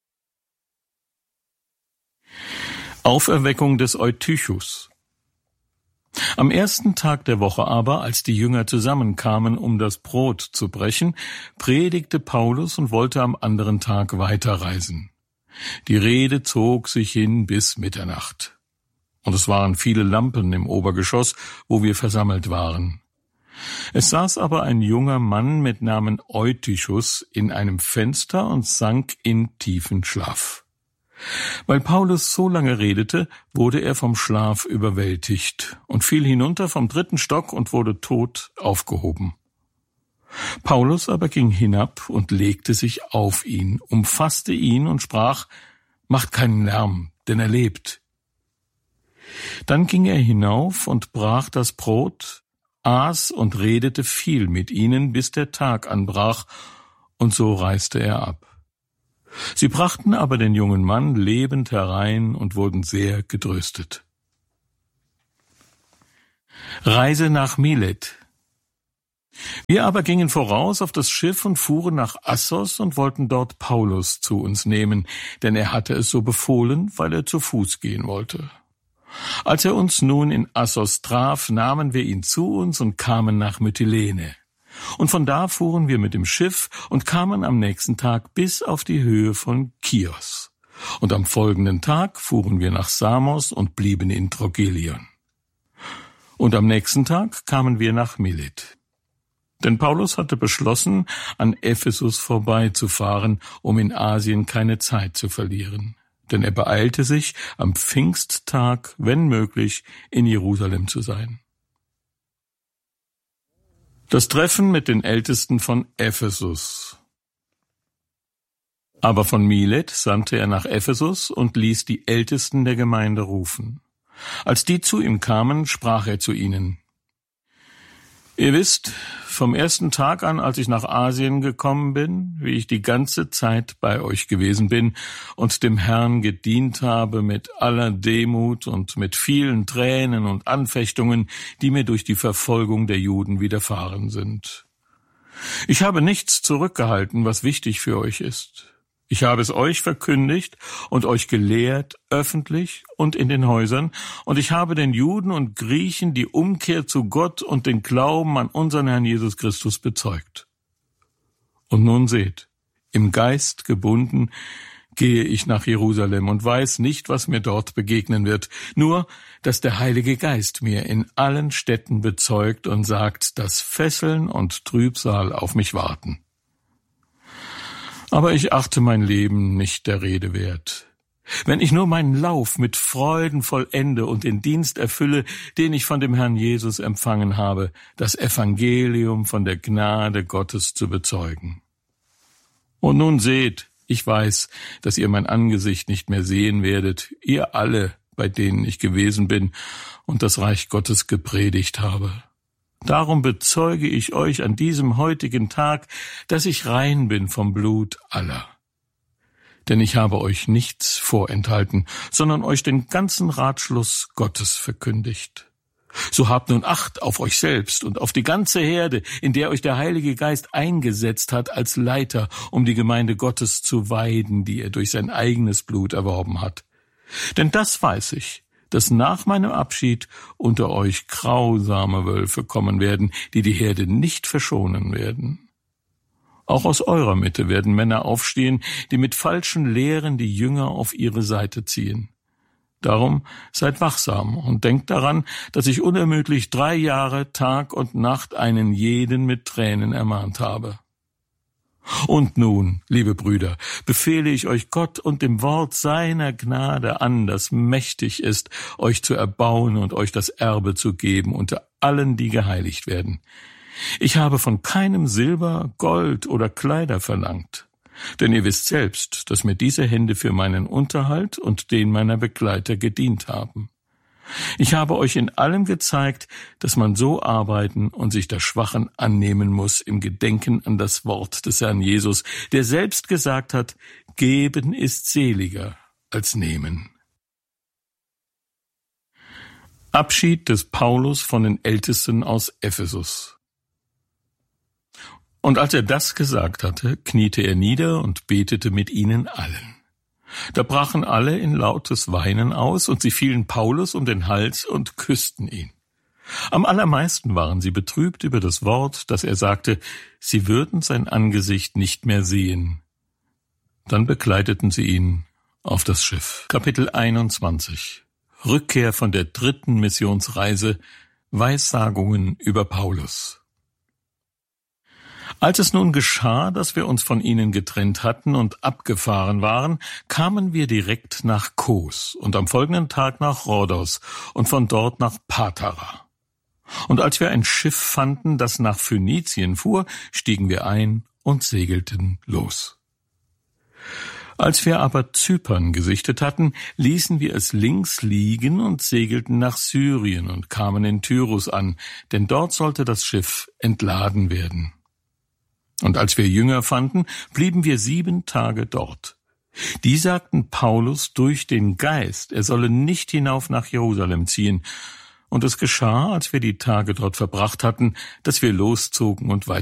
S1: Auferweckung des Eutychus. Am ersten Tag der Woche aber, als die Jünger zusammenkamen, um das Brot zu brechen, predigte Paulus und wollte am anderen Tag weiterreisen. Die Rede zog sich hin bis Mitternacht. Und es waren viele Lampen im Obergeschoss, wo wir versammelt waren. Es saß aber ein junger Mann mit Namen Eutychus in einem Fenster und sank in tiefen Schlaf. Weil Paulus so lange redete, wurde er vom Schlaf überwältigt und fiel hinunter vom dritten Stock und wurde tot aufgehoben. Paulus aber ging hinab und legte sich auf ihn, umfasste ihn und sprach: »Macht keinen Lärm, denn er lebt.« Dann ging er hinauf und brach das Brot, aß und redete viel mit ihnen, bis der Tag anbrach, und so reiste er ab. Sie brachten aber den jungen Mann lebend herein und wurden sehr getröstet. Reise nach Milet. Wir aber gingen voraus auf das Schiff und fuhren nach Assos und wollten dort Paulus zu uns nehmen, denn er hatte es so befohlen, weil er zu Fuß gehen wollte. Als er uns nun in Assos traf, nahmen wir ihn zu uns und kamen nach Mytilene. Und von da fuhren wir mit dem Schiff und kamen am nächsten Tag bis auf die Höhe von Chios. Und am folgenden Tag fuhren wir nach Samos und blieben in Trogilion. Und am nächsten Tag kamen wir nach Milet. Denn Paulus hatte beschlossen, an Ephesus vorbeizufahren, um in Asien keine Zeit zu verlieren. Denn er beeilte sich, am Pfingsttag, wenn möglich, in Jerusalem zu sein. Das Treffen mit den Ältesten von Ephesus. Aber von Milet sandte er nach Ephesus und ließ die Ältesten der Gemeinde rufen. Als die zu ihm kamen, sprach er zu ihnen: Ihr wisst, vom ersten Tag an, als ich nach Asien gekommen bin, wie ich die ganze Zeit bei euch gewesen bin und dem Herrn gedient habe mit aller Demut und mit vielen Tränen und Anfechtungen, die mir durch die Verfolgung der Juden widerfahren sind. Ich habe nichts zurückgehalten, was wichtig für euch ist. Ich habe es euch verkündigt und euch gelehrt, öffentlich und in den Häusern, und ich habe den Juden und Griechen die Umkehr zu Gott und den Glauben an unseren Herrn Jesus Christus bezeugt. Und nun seht, im Geist gebunden gehe ich nach Jerusalem und weiß nicht, was mir dort begegnen wird, nur, dass der Heilige Geist mir in allen Städten bezeugt und sagt, dass Fesseln und Trübsal auf mich warten. Aber ich achte mein Leben nicht der Rede wert. Wenn ich nur meinen Lauf mit Freuden vollende und den Dienst erfülle, den ich von dem Herrn Jesus empfangen habe, das Evangelium von der Gnade Gottes zu bezeugen. Und nun seht, ich weiß, dass ihr mein Angesicht nicht mehr sehen werdet, ihr alle, bei denen ich gewesen bin und das Reich Gottes gepredigt habe. Darum bezeuge ich euch an diesem heutigen Tag, dass ich rein bin vom Blut aller. Denn ich habe euch nichts vorenthalten, sondern euch den ganzen Ratschluss Gottes verkündigt. So habt nun Acht auf euch selbst und auf die ganze Herde, in der euch der Heilige Geist eingesetzt hat als Leiter, um die Gemeinde Gottes zu weiden, die er durch sein eigenes Blut erworben hat. Denn das weiß ich, dass nach meinem Abschied unter euch grausame Wölfe kommen werden, die die Herde nicht verschonen werden. Auch aus eurer Mitte werden Männer aufstehen, die mit falschen Lehren die Jünger auf ihre Seite ziehen. Darum seid wachsam und denkt daran, dass ich unermüdlich drei Jahre Tag und Nacht einen jeden mit Tränen ermahnt habe. Und nun, liebe Brüder, befehle ich euch Gott und dem Wort seiner Gnade an, das mächtig ist, euch zu erbauen und euch das Erbe zu geben unter allen, die geheiligt werden. Ich habe von keinem Silber, Gold oder Kleider verlangt, denn ihr wisst selbst, dass mir diese Hände für meinen Unterhalt und den meiner Begleiter gedient haben. Ich habe euch in allem gezeigt, dass man so arbeiten und sich der Schwachen annehmen muss im Gedenken an das Wort des Herrn Jesus, der selbst gesagt hat, geben ist seliger als nehmen. Abschied des Paulus von den Ältesten aus Ephesus. Und als er das gesagt hatte, kniete er nieder und betete mit ihnen allen. Da brachen alle in lautes Weinen aus, und sie fielen Paulus um den Hals und küssten ihn. Am allermeisten waren sie betrübt über das Wort, das er sagte, sie würden sein Angesicht nicht mehr sehen. Dann begleiteten sie ihn auf das Schiff. Kapitel einundzwanzig. Rückkehr von der dritten Missionsreise, Weissagungen über Paulus. Als es nun geschah, dass wir uns von ihnen getrennt hatten und abgefahren waren, kamen wir direkt nach Kos und am folgenden Tag nach Rhodos und von dort nach Patara. Und als wir ein Schiff fanden, das nach Phönizien fuhr, stiegen wir ein und segelten los. Als wir aber Zypern gesichtet hatten, ließen wir es links liegen und segelten nach Syrien und kamen in Tyrus an, denn dort sollte das Schiff entladen werden. Und als wir Jünger fanden, blieben wir sieben Tage dort. Die sagten Paulus durch den Geist, er solle nicht hinauf nach Jerusalem ziehen. Und es geschah, als wir die Tage dort verbracht hatten, dass wir loszogen und weiter